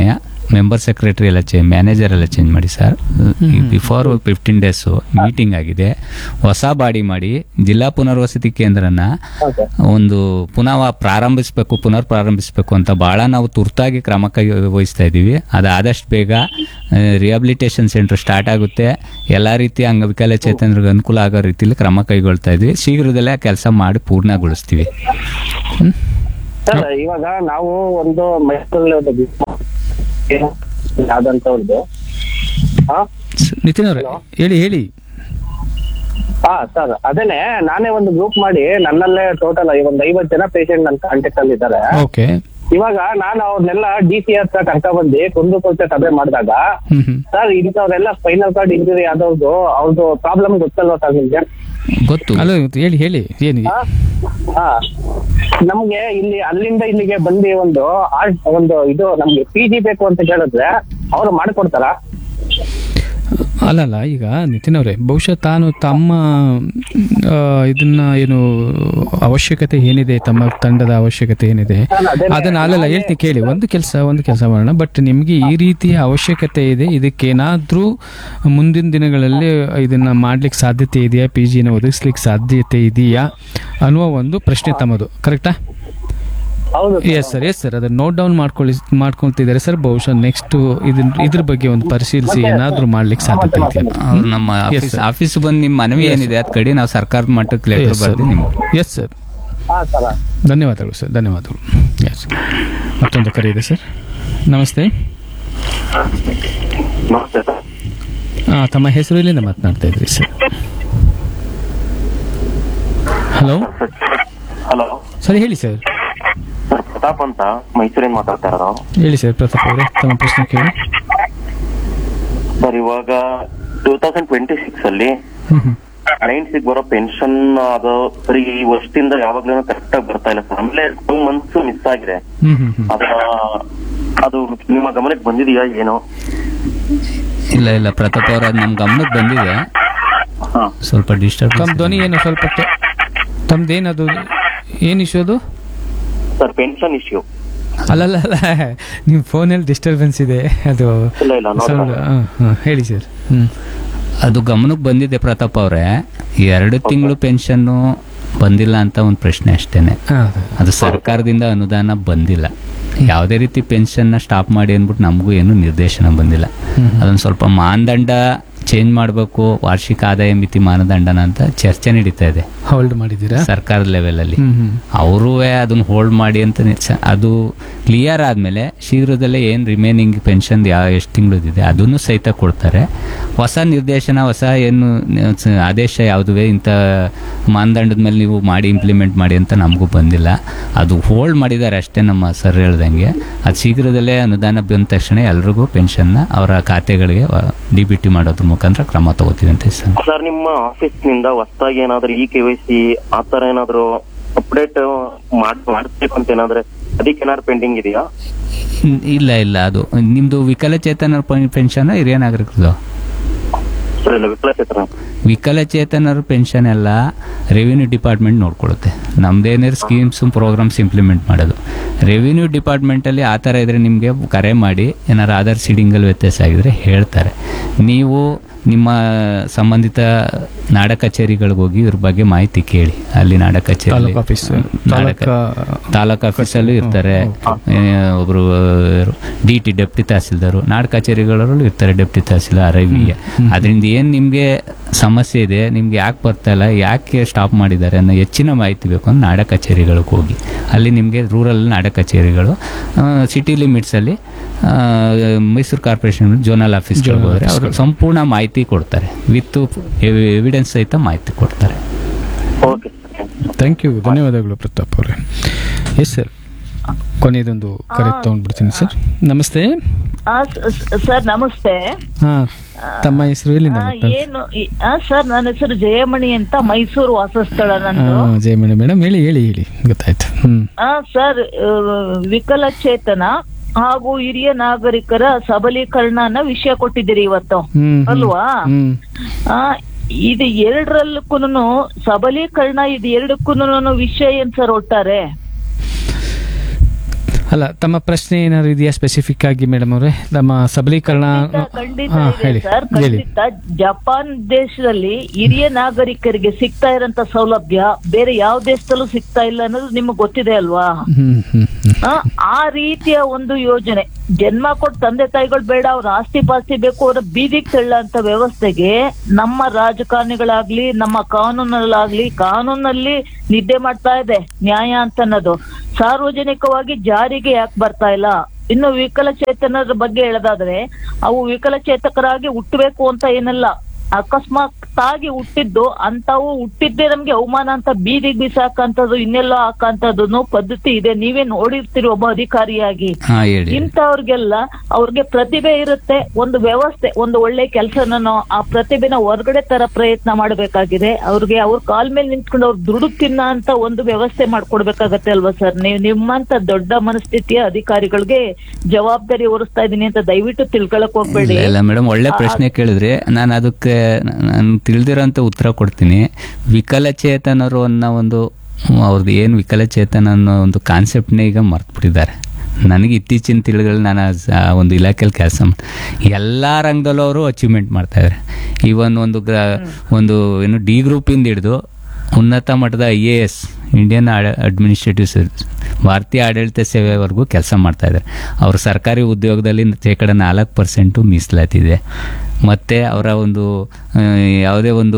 ಮೆಂಬರ್ ಸೆಕ್ರೆಟರಿ ಎಲ್ಲ ಚೇಂಜ್, ಮ್ಯಾನೇಜರ್ ಎಲ್ಲ ಚೇಂಜ್ ಮಾಡಿ sir. Before fifteen days meeting ಆಗಿದೆ. ಹೊಸ ಬಾಡಿ ಮಾಡಿ ಜಿಲ್ಲಾ ಪುನರ್ವಸತಿ ಕೇಂದ್ರನ ಒಂದು ಪುನಃ ಪ್ರಾರಂಭಿಸಬೇಕು, ಪುನರ್ ಪ್ರಾರಂಭಿಸಬೇಕು ಅಂತ ಬಹಳ ನಾವು ತುರ್ತಾಗಿ ಕ್ರಮ ಕೈ ವಹಿಸ್ತಾ ಇದ್ದೀವಿ. ಅದು ಆದಷ್ಟು ಬೇಗ ರಿಹಾಬಿಲಿಟೇಷನ್ ಸೆಂಟರ್ ಸ್ಟಾರ್ಟ್ ಆಗುತ್ತೆ. ಎಲ್ಲ ರೀತಿಯ ಅಂಗವಿಕಲಚೇತನರಿಗೆ ಅನುಕೂಲ ಆಗೋ ರೀತಿಯಲ್ಲಿ ಕ್ರಮ ಕೈಗೊಳ್ತಾ ಇದ್ವಿ. ಶೀಘ್ರದಲ್ಲೇ ಕೆಲಸ ಮಾಡಿ ಪೂರ್ಣಗೊಳಿಸ್ತೀವಿ. ಸರ್ ಇವಾಗ ನಾವು ಒಂದು ಮೈಸೂರಲ್ಲಿ ಯಾವ್ದಂತವ್ರದ್ದು ನಿತಿನ್ ಅವರೇ ಹೇಳಿ ಹೇಳಿ. ಹಾ ಸರ್, ಅದೇನೆ ನಾನೇ ಒಂದು ಗ್ರೂಪ್ ಮಾಡಿ ನನ್ನಲ್ಲೇ ಟೋಟಲ್ ಒಂದ್ ಐವತ್ತು ಜನ ಪೇಷಂಟ್ ನನ್ನ ಕಾಂಟ್ಯಾಕ್ಟ್ ಅಲ್ಲಿ ಇದ್ದಾರೆ. ಓಕೆ. ಇವಾಗ ನಾನು ಅವ್ರನ್ನೆಲ್ಲ ಡಿ ಸಿ ಹತ್ರ ಕರ್ಕ ಬಂದು ಕುಂದುಕೊರತೆ ಸಭೆ ಮಾಡಿದಾಗ ಸರ್ ಇಂಥವ್ರೆಲ್ಲ ಸ್ಪೈನಲ್ ಕಾರ್ಡ್ ಇಂಜುರಿ ಆದವ್ರದ್ದು ಅವ್ರದ್ದು ಪ್ರಾಬ್ಲಮ್ ಗೊತ್ತಲ್ವಾ ಸರ್ ನಿಮ್ಗೆ? ಗೊತ್ತು. ಅಲ್ಲ ಹೇಳಿ ಹೇಳಿ ಏನು? ಹಾ, ನಮ್ಗೆ ಇಲ್ಲಿ ಅಲ್ಲಿಂದ ಇಲ್ಲಿಗೆ ಬಂದು ಒಂದು ಒಂದು ಇದು ನಮ್ಗೆ ಪಿ ಜಿ ಬೇಕು ಅಂತ ಕೇಳಿದ್ರೆ ಅವ್ರು ಮಾಡ್ಕೊಡ್ತಾರ? ಅಲ್ಲಲ್ಲ, ಈಗ ನಿತಿನ್ ಅವರೇ ಬಹುಶಃ ತಾನು ತಮ್ಮ ಇದನ್ನ ಏನು ಅವಶ್ಯಕತೆ ಏನಿದೆ, ತಮ್ಮ ತಂಡದ ಅವಶ್ಯಕತೆ ಏನಿದೆ ಅದನ್ನ ಅಲ್ಲಲ್ಲ ಹೇಳ್ತೀನಿ ಕೇಳಿ. ಒಂದು ಕೆಲಸ ಒಂದು ಕೆಲಸ ಮಾಡೋಣ. ಬಟ್ ನಿಮ್ಗೆ ಈ ರೀತಿಯ ಅವಶ್ಯಕತೆ ಇದೆ, ಇದಕ್ಕೇನಾದ್ರೂ ಮುಂದಿನ ದಿನಗಳಲ್ಲಿ ಇದನ್ನ ಮಾಡ್ಲಿಕ್ಕೆ ಸಾಧ್ಯತೆ ಇದೆಯಾ, ಪಿ ಜಿನ ಒದಗಿಸ್ಲಿಕ್ಕೆ ಸಾಧ್ಯತೆ ಇದೆಯಾ ಅನ್ನುವ ಒಂದು ಪ್ರಶ್ನೆ ತಮ್ಮದು, ಕರೆಕ್ಟಾ? ಎಸ್ ಸರ್, ಎಸ್ ಸರ್, ಅದನ್ನ ನೋಟ್ ಡೌನ್ ಮಾಡ್ಕೊಳ್ಳಿ ಮಾಡ್ಕೊಳ್ತಿದ್ದಾರೆ ಸರ್. ಬಹುಶಃ ನೆಕ್ಸ್ಟ್ ಇದನ್ ಇದ್ರ ಬಗ್ಗೆ ಒಂದು ಪರಿಶೀಲಿಸಿ ಏನಾದ್ರೂ ಮಾಡ್ಲಿಕ್ಕೆ ಸಾಧ್ಯತೆ ಇದೆ. ನಮ್ಮ ಆಫೀಸ್ ಬಂದು ನಿಮ್ಮ ಮನವಿ ಏನಿದೆ ಅದ್ ಕಡೆ ನಾವು ಸರ್ಕಾರದ ಮಟ್ಟಕ್ಕೆ ಲೆಟರ್ ಬರ್ತೀವಿ ನಿಮ್ಗೆ. ಎಸ್ ಸರ್, ಧನ್ಯವಾದಗಳು ಸರ್, ಧನ್ಯವಾದಗಳು. ಎಸ್, ಮತ್ತೊಂದು ಕರೆ ಇದೆ ಸರ್. ನಮಸ್ತೆ. ಹಾ, ತಮ್ಮ ಹೆಸರು ಎಲ್ಲಿಂದ ಮಾತನಾಡ್ತಾ ಇದ್ರಿ ಸರ್? ಹಲೋ ಹಲೋ ಸರ್, ಹೇಳಿ ಸರ್. ಪ್ರತಾಪ್ ಅಂತ ಮೈಸೂರಿಂದ ಮಾತಾಡ್ತಾ ಇರೋದು. ಹೇಳಿ ಸರ್ ಪ್ರತಾಪ್ ಅವರೇ, ತಮ್ಮ ಪ್ರಶ್ನೆ ಕೇಳಿ ಸರ್. ಇವಾಗ ಟೂ ತೌಸಂಡ್ ಟ್ವೆಂಟಿ ಸಿಕ್ಸ್ ಅಲ್ಲಿ ಕ್ಲೈಂಟ್ಸಿಗೆ ಬರೋ ಪೆನ್ಷನ್ ಅದು ಸರಿ ಈ ವರ್ಷದಿಂದ ಯಾವಾಗ್ಲೂ ಕರೆಕ್ಟ್ ಆಗಿ ಬರ್ತಾ ಇಲ್ಲ ಸರ್. ಆಮೇಲೆ ಟೂ ಮಂತ್ಸ್ ಮಿಸ್ ಆಗಿದೆ. ಅದ ಅದು ನಿಮ್ಮ ಗಮನಕ್ಕೆ ಬಂದಿದೆಯಾ ಏನೋ? ಇಲ್ಲ ಇಲ್ಲ ಪ್ರತಾಪ್ ಅವರ ನಮ್ ಗಮನಕ್ಕೆ ಬಂದಿದೆ. ಸ್ವಲ್ಪ ಡಿಸ್ಟರ್ಬ್. ತಮ್ಮ ಧ್ವನಿ ಏನು ಸ್ವಲ್ಪ ತಮ್ದೇನದು ಏನ್ ಇಶ್ಯೂ ಅದು ಸರ್? Pension issue. ಅಲ್ಲಲ್ಲ ಅಲ್ಲ, ನಿಮ್ ಫೋನಲ್ಲಿ ಡಿಸ್ಟರ್ಬೆನ್ಸ್ ಇದೆ ಅದು. ಹೇಳಿ ಸರ್. ಹ್ಮ್, ಅದು ಗಮನಕ್ಕೆ ಬಂದಿದೆ ಪ್ರತಾಪ್ ಅವರೇ. ಎರಡು ತಿಂಗಳು ಪೆನ್ಷನ್ನು ಬಂದಿಲ್ಲ ಅಂತ ಒಂದು ಪ್ರಶ್ನೆ ಅಷ್ಟೇನೆ. ಅದು ಸರ್ಕಾರದಿಂದ ಅನುದಾನ ಬಂದಿಲ್ಲ. ಯಾವುದೇ ರೀತಿ ಪೆನ್ಷನ್ನ ಸ್ಟಾಪ್ ಮಾಡಿ ಅಂದ್ಬಿಟ್ಟು ನಮಗೂ ಏನು ನಿರ್ದೇಶನ ಬಂದಿಲ್ಲ. ಅದೊಂದು ಸ್ವಲ್ಪ ಮಾನದಂಡ ಚೇಂಜ್ ಮಾಡಬೇಕು, ವಾರ್ಷಿಕ ಆದಾಯ ಮಿತಿ ಮಾನದಂಡನ ಅಂತ ಚರ್ಚೆ ನಡೀತಾ ಇದೆ. ಹೋಲ್ಡ್ ಮಾಡಿದ್ದೀರಾ ಸರ್ಕಾರದ ಲೆವೆಲ್ ಅಲ್ಲಿ? ಅವರೂ ಅದನ್ನ ಹೋಲ್ಡ್ ಮಾಡಿ ಅಂತ ಅದು ಕ್ಲಿಯರ್ ಆದ್ಮೇಲೆ ಶೀಘ್ರದಲ್ಲೇ ಏನ್ ರಿಮೈನಿಂಗ್ ಪೆನ್ಷನ್ ಯಾವ ಎಷ್ಟು ತಿಂಗಳದಿದೆ ಅದನ್ನು ಸಹಿತ ಕೊಡ್ತಾರೆ. ಹೊಸ ನಿರ್ದೇಶನ, ಹೊಸ ಏನು ಆದೇಶ ಯಾವುದುವೆ ಇಂಥ ಮಾನದಂಡದ ಮೇಲೆ ನೀವು ಮಾಡಿ ಇಂಪ್ಲಿಮೆಂಟ್ ಮಾಡಿ ಅಂತ ನಮಗೂ ಬಂದಿಲ್ಲ. ಅದು ಹೋಲ್ಡ್ ಮಾಡಿದ್ದಾರೆ ಅಷ್ಟೇ ನಮ್ಮ ಸರ್ ಹೇಳ್ದಂಗೆ. ಅದು ಶೀಘ್ರದಲ್ಲೇ ಅನುದಾನ ಬಂದ ತಕ್ಷಣ ಎಲ್ರಿಗೂ ಪೆನ್ಷನ್ನ ಅವರ ಖಾತೆಗಳಿಗೆ ಡಿ ಬಿ ಟಿ ಮಾಡೋದ್ರ ಮುಖಾಂತರ ಕ್ರಮ ತಗೋತೀವಿ ಅಂತ ಸರ್. ನಿಮ್ಮ ಆಫೀಸ್ ನಿಂದ ಹೊಸದಾಗಿ ಏನಾದ್ರು ಈ ಕೆ ವೈ ಸಿ ಆತರ ಏನಾದ್ರು ಅಪ್ಡೇಟ್ ಮಾಡ್ಬೇಕು ಅಂತ ಏನಾದ್ರೆ ಅದಕ್ಕೆ ಏನಾದ್ರು ಪೆಂಡಿಂಗ್ ಇದೆಯಾ? ಇಲ್ಲ ಇಲ್ಲ, ಅದು ನಿಮ್ದು ವಿಕಲಚೇತನರ ಪೆನ್ಷನ್ ಹಿರಿಯ ನಾಗರಿಕರದು? ವಿಕಲಚೇತನ ವಿಕಲಚೇತನರ ಪೆನ್ಷನ್ ಎಲ್ಲ revenue department ನೋಡ್ಕೊಳ್ಳುತ್ತೆ. ನಮ್ದೇನಾದ್ರು schemes programmes implement ಮಾಡೋದು ರೆವಿನ್ಯೂ ಡಿಪಾರ್ಟ್ಮೆಂಟಲ್ಲಿ. ಆ ಥರ ಇದ್ರೆ ನಿಮಗೆ ಕರೆ ಮಾಡಿ ಏನಾರು ಆಧಾರ್ ಸೀಡಿಂಗಲ್ಲಿ ವ್ಯತ್ಯಾಸ ಆಗಿದ್ರೆ ಹೇಳ್ತಾರೆ. ನೀವು ನಿಮ್ಮ ಸಂಬಂಧಿತ ನಾಡ ಕಚೇರಿಗಳಿಗೆ ಹೋಗಿ ಇವ್ರ ಬಗ್ಗೆ ಮಾಹಿತಿ ಕೇಳಿ. ಅಲ್ಲಿ ನಾಡ ಕಚೇರಿ ತಾಲೂಕು ಆಫೀಸಲ್ಲೂ ಇರ್ತಾರೆ, ಒಬ್ರು ಡಿ ಟಿ ಡೆಪ್ಟಿ ತಹಸೀಲ್ದಾರು, ನಾಡ ಕಚೇರಿಗಳಲ್ಲೂ ಇರ್ತಾರೆ ಡೆಪ್ಟಿ ತಹಸೀಲ್ದಾರ್ ಐ ವಿ. ಅದರಿಂದ ಏನು ನಿಮಗೆ ಸಮಸ್ಯೆ ಇದೆ, ನಿಮ್ಗೆ ಯಾಕೆ ಬರ್ತಾ ಇಲ್ಲ, ಯಾಕೆ ಸ್ಟಾಪ್ ಮಾಡಿದ್ದಾರೆ ಅನ್ನೋ ಹೆಚ್ಚಿನ ಮಾಹಿತಿ ಬೇಕು ಅಂದ್ರೆ ನಾಡ ಕಚೇರಿಗಳಿಗೆ ಹೋಗಿ. ಅಲ್ಲಿ ನಿಮಗೆ ರೂರಲ್ ನಾಡ ಕಚೇರಿಗಳು, ಸಿಟಿ ಲಿಮಿಟ್ಸಲ್ಲಿ ಮೈಸೂರು ಕಾರ್ಪೊರೇಷನ್ ಜೋನಲ್ ಆಫೀಸ್ಗಳಿಗೆ ಹೋದರೆ ಅವರು ಸಂಪೂರ್ಣ ಮಾಹಿತಿ ಕೊಡ್ತಾರೆ, ವಿತ್ ಎವಿಡೆನ್ಸ್ ಸಹಿತ ಮಾಹಿತಿ ಕೊಡ್ತಾರೆ. ಥ್ಯಾಂಕ್ ಯು, ಧನ್ಯವಾದಗಳು ಪ್ರತಾಪ್ ಅವರೇ. ಎಸ್ ಸರ್, ಕೊನೆಯದೊಂದು ಕರೆ ತಗೊಂಡ್ಬಿಡ್ತೀನಿ ಸರ್. ನಮಸ್ತೆ ಸರ್. ನಮಸ್ತೆ. ಹಾ, ತಮ್ಮ ಹೆಸರು ಎಲ್ಲಿಂದ? ಏನು ಸರ್, ನನ್ನ ಹೆಸರು ಜಯಮಣಿ ಅಂತ, ಮೈಸೂರು ವಾಸಸ್ಥಳ ನಂದು. ಜಯಮಣಿ ಮೇಡಮ್, ಹೇಳಿ ಹೇಳಿ ಹೇಳಿ ಗೊತ್ತಾಯ್ತು. ಹ್ಮ್ ಸರ್, ವಿಕಲಚೇತನ ಹಾಗೂ ಹಿರಿಯ ನಾಗರಿಕರ ಸಬಲೀಕರಣನ ವಿಷಯ ಕೊಟ್ಟಿದ್ದೀರಿ ಇವತ್ತು ಅಲ್ವಾ? ಇದು ಎರಡರಲ್ಲಕ್ಕೂನು ಸಬಲೀಕರಣ, ಇದು ಎರಡಕ್ಕೂನು ವಿಷಯ ಏನ್ ಸರ್ ಒಟ್ಟಾರೆ? ಅಲ್ಲ, ತಮ್ಮ ಪ್ರಶ್ನೆ ಏನಾದ್ರು ಇದೆಯಾ ಸ್ಪೆಸಿಫಿಕ್ ಆಗಿ ಮೇಡಮ್ ಅವರೇ? ನಮ್ಮ ಸಬಲೀಕರಣ ಖಂಡಿತ ಹಾ, ಇದೆ ಹೇಳಿ ಸರ್, ಹೇಳಿ. ಖಂಡಿತ. ಜಪಾನ್ ದೇಶದಲ್ಲಿ ಹಿರಿಯ ನಾಗರಿಕರಿಗೆ ಸಿಗ್ತಾ ಇರೋಂತ ಸೌಲಭ್ಯ ಬೇರೆ ಯಾವ ದೇಶದಲ್ಲೂ ಸಿಗ್ತಾ ಇಲ್ಲ ಅನ್ನೋದು ನಿಮ್ಗೆ ಗೊತ್ತಿದೆ ಅಲ್ವಾ? ಹ್ಮ್ ಹ್ಮ್ ಹ್ಮ್ ಆ, ಆ ರೀತಿಯ ಒಂದು ಯೋಜನೆ, ಜನ್ಮ ಕೊಟ್ಟು ತಂದೆ ತಾಯಿಗಳು ಬೇಡ, ಅವ್ರ ಆಸ್ತಿ ಪಾಸ್ತಿ ಬೇಕು, ಅವರ ಬೀದಿಗೆ ತಳ್ಳ ಅಂತ ವ್ಯವಸ್ಥೆಗೆ ನಮ್ಮ ರಾಜಕಾರಣಿಗಳಾಗ್ಲಿ ನಮ್ಮ ಕಾನೂನಲ್ಲಾಗ್ಲಿ ಕಾನೂನಲ್ಲಿ ನಿದ್ದೆ ಮಾಡ್ತಾ ಇದೆ ನ್ಯಾಯ ಅಂತ ಅನ್ನೋದು. ಸಾರ್ವಜನಿಕವಾಗಿ ಜಾರಿಗೆ ಯಾಕೆ ಬರ್ತಾ ಇಲ್ಲ? ಇನ್ನು ವಿಕಲಚೇತನರ ಬಗ್ಗೆ ಹೇಳೋದಾದ್ರೆ, ಅವು ವಿಕಲಚೇತಕರಾಗಿ ಹುಟ್ಟಬೇಕು ಅಂತ ಏನಲ್ಲ, ಅಕಸ್ಮಾತ್ ಆಗಿ ಹುಟ್ಟಿದ್ದು ಅಂತಾವು ಹುಟ್ಟಿದ್ದೇ ನಮ್ಗೆ ಅವಮಾನ ಅಂತ ಬೀದಿಗೆ ಬಿಸಾಕಂತದ್ದು ಇನ್ನೆಲ್ಲೋ ಹಾಕಂತದ್ದು ಪದ್ಧತಿ ಇದೆ. ನೀವೇ ನೋಡಿರ್ತೀರಿ ಒಬ್ಬ ಅಧಿಕಾರಿಯಾಗಿ. ಇಂಥವ್ರಿಗೆಲ್ಲ ಅವ್ರಿಗೆ ಪ್ರತಿಭೆ ಇರುತ್ತೆ, ಒಂದು ವ್ಯವಸ್ಥೆ, ಒಂದು ಒಳ್ಳೆ ಕೆಲಸನೋ ಆ ಪ್ರತಿಭೆನ ಹೊರಗಡೆ ತರ ಪ್ರಯತ್ನ ಮಾಡಬೇಕಾಗಿದೆ. ಅವ್ರಿಗೆ ಅವ್ರ ಕಾಲ್ ಮೇಲೆ ನಿಂತ್ಕೊಂಡು ಅವ್ರು ದುಡ್ಡು ತಿನ್ನ ಅಂತ ಒಂದು ವ್ಯವಸ್ಥೆ ಮಾಡ್ಕೊಡ್ಬೇಕಾಗತ್ತೆ ಅಲ್ವಾ ಸರ್? ನೀವು ನಿಮ್ಮಂತ ದೊಡ್ಡ ಮನಸ್ಥಿತಿಯ ಅಧಿಕಾರಿಗಳಿಗೆ ಜವಾಬ್ದಾರಿ ಹೊರಿಸ್ತಾ ಇದೀನಿ ಅಂತ ದಯವಿಟ್ಟು ತಿಳ್ಕೊಳಕ್ ಹೋಗ್ಬೇಡಿ. ಇಲ್ಲ ಮೇಡಮ್, ಒಳ್ಳೆ ಪ್ರಶ್ನೆ ಕೇಳಿದ್ರೆ ನಾನು ಅದಕ್ಕೆ ನಾನು ತಿಳಿದಿರೋಂಥ ಉತ್ತರ ಕೊಡ್ತೀನಿ. ವಿಕಲಚೇತನರು ಅನ್ನೋ ಒಂದು ಅವ್ರದ್ದು ಏನು ವಿಕಲಚೇತನ ಅನ್ನೋ ಒಂದು ಕಾನ್ಸೆಪ್ಟ್ನೇ ಈಗ ಮರ್ತ್ಬಿಟ್ಟಿದ್ದಾರೆ. ನನಗೆ ಇತ್ತೀಚಿನ ತಿಳಿಗಳು ನಾನು ಒಂದು ಇಲಾಖೆಯಲ್ಲಿ ಕೆಲಸ ಮಾಡಿ ಎಲ್ಲ ರಂಗದಲ್ಲೂ ಅವರು ಅಚೀವ್ಮೆಂಟ್ ಮಾಡ್ತಾಯಿದ್ದಾರೆ. ಈವನ್ ಒಂದು ಗ್ರ ಒಂದು ಏನು ಡಿ ಗ್ರೂಪಿಂದ ಹಿಡಿದು ಉನ್ನತ ಮಟ್ಟದ I A S, Indian administrative service, ಭಾರತೀಯ ಆಡಳಿತ ಸೇವೆವರೆಗೂ ಕೆಲಸ ಮಾಡ್ತಾಯಿದ್ದಾರೆ. ಅವರು ಸರ್ಕಾರಿ ಉದ್ಯೋಗದಲ್ಲಿ ಶೇಕಡ ನಾಲ್ಕು ಪರ್ಸೆಂಟು ಮೀಸಲಾತಿದೆ. ಮತ್ತು ಅವರ ಒಂದು ಯಾವುದೇ ಒಂದು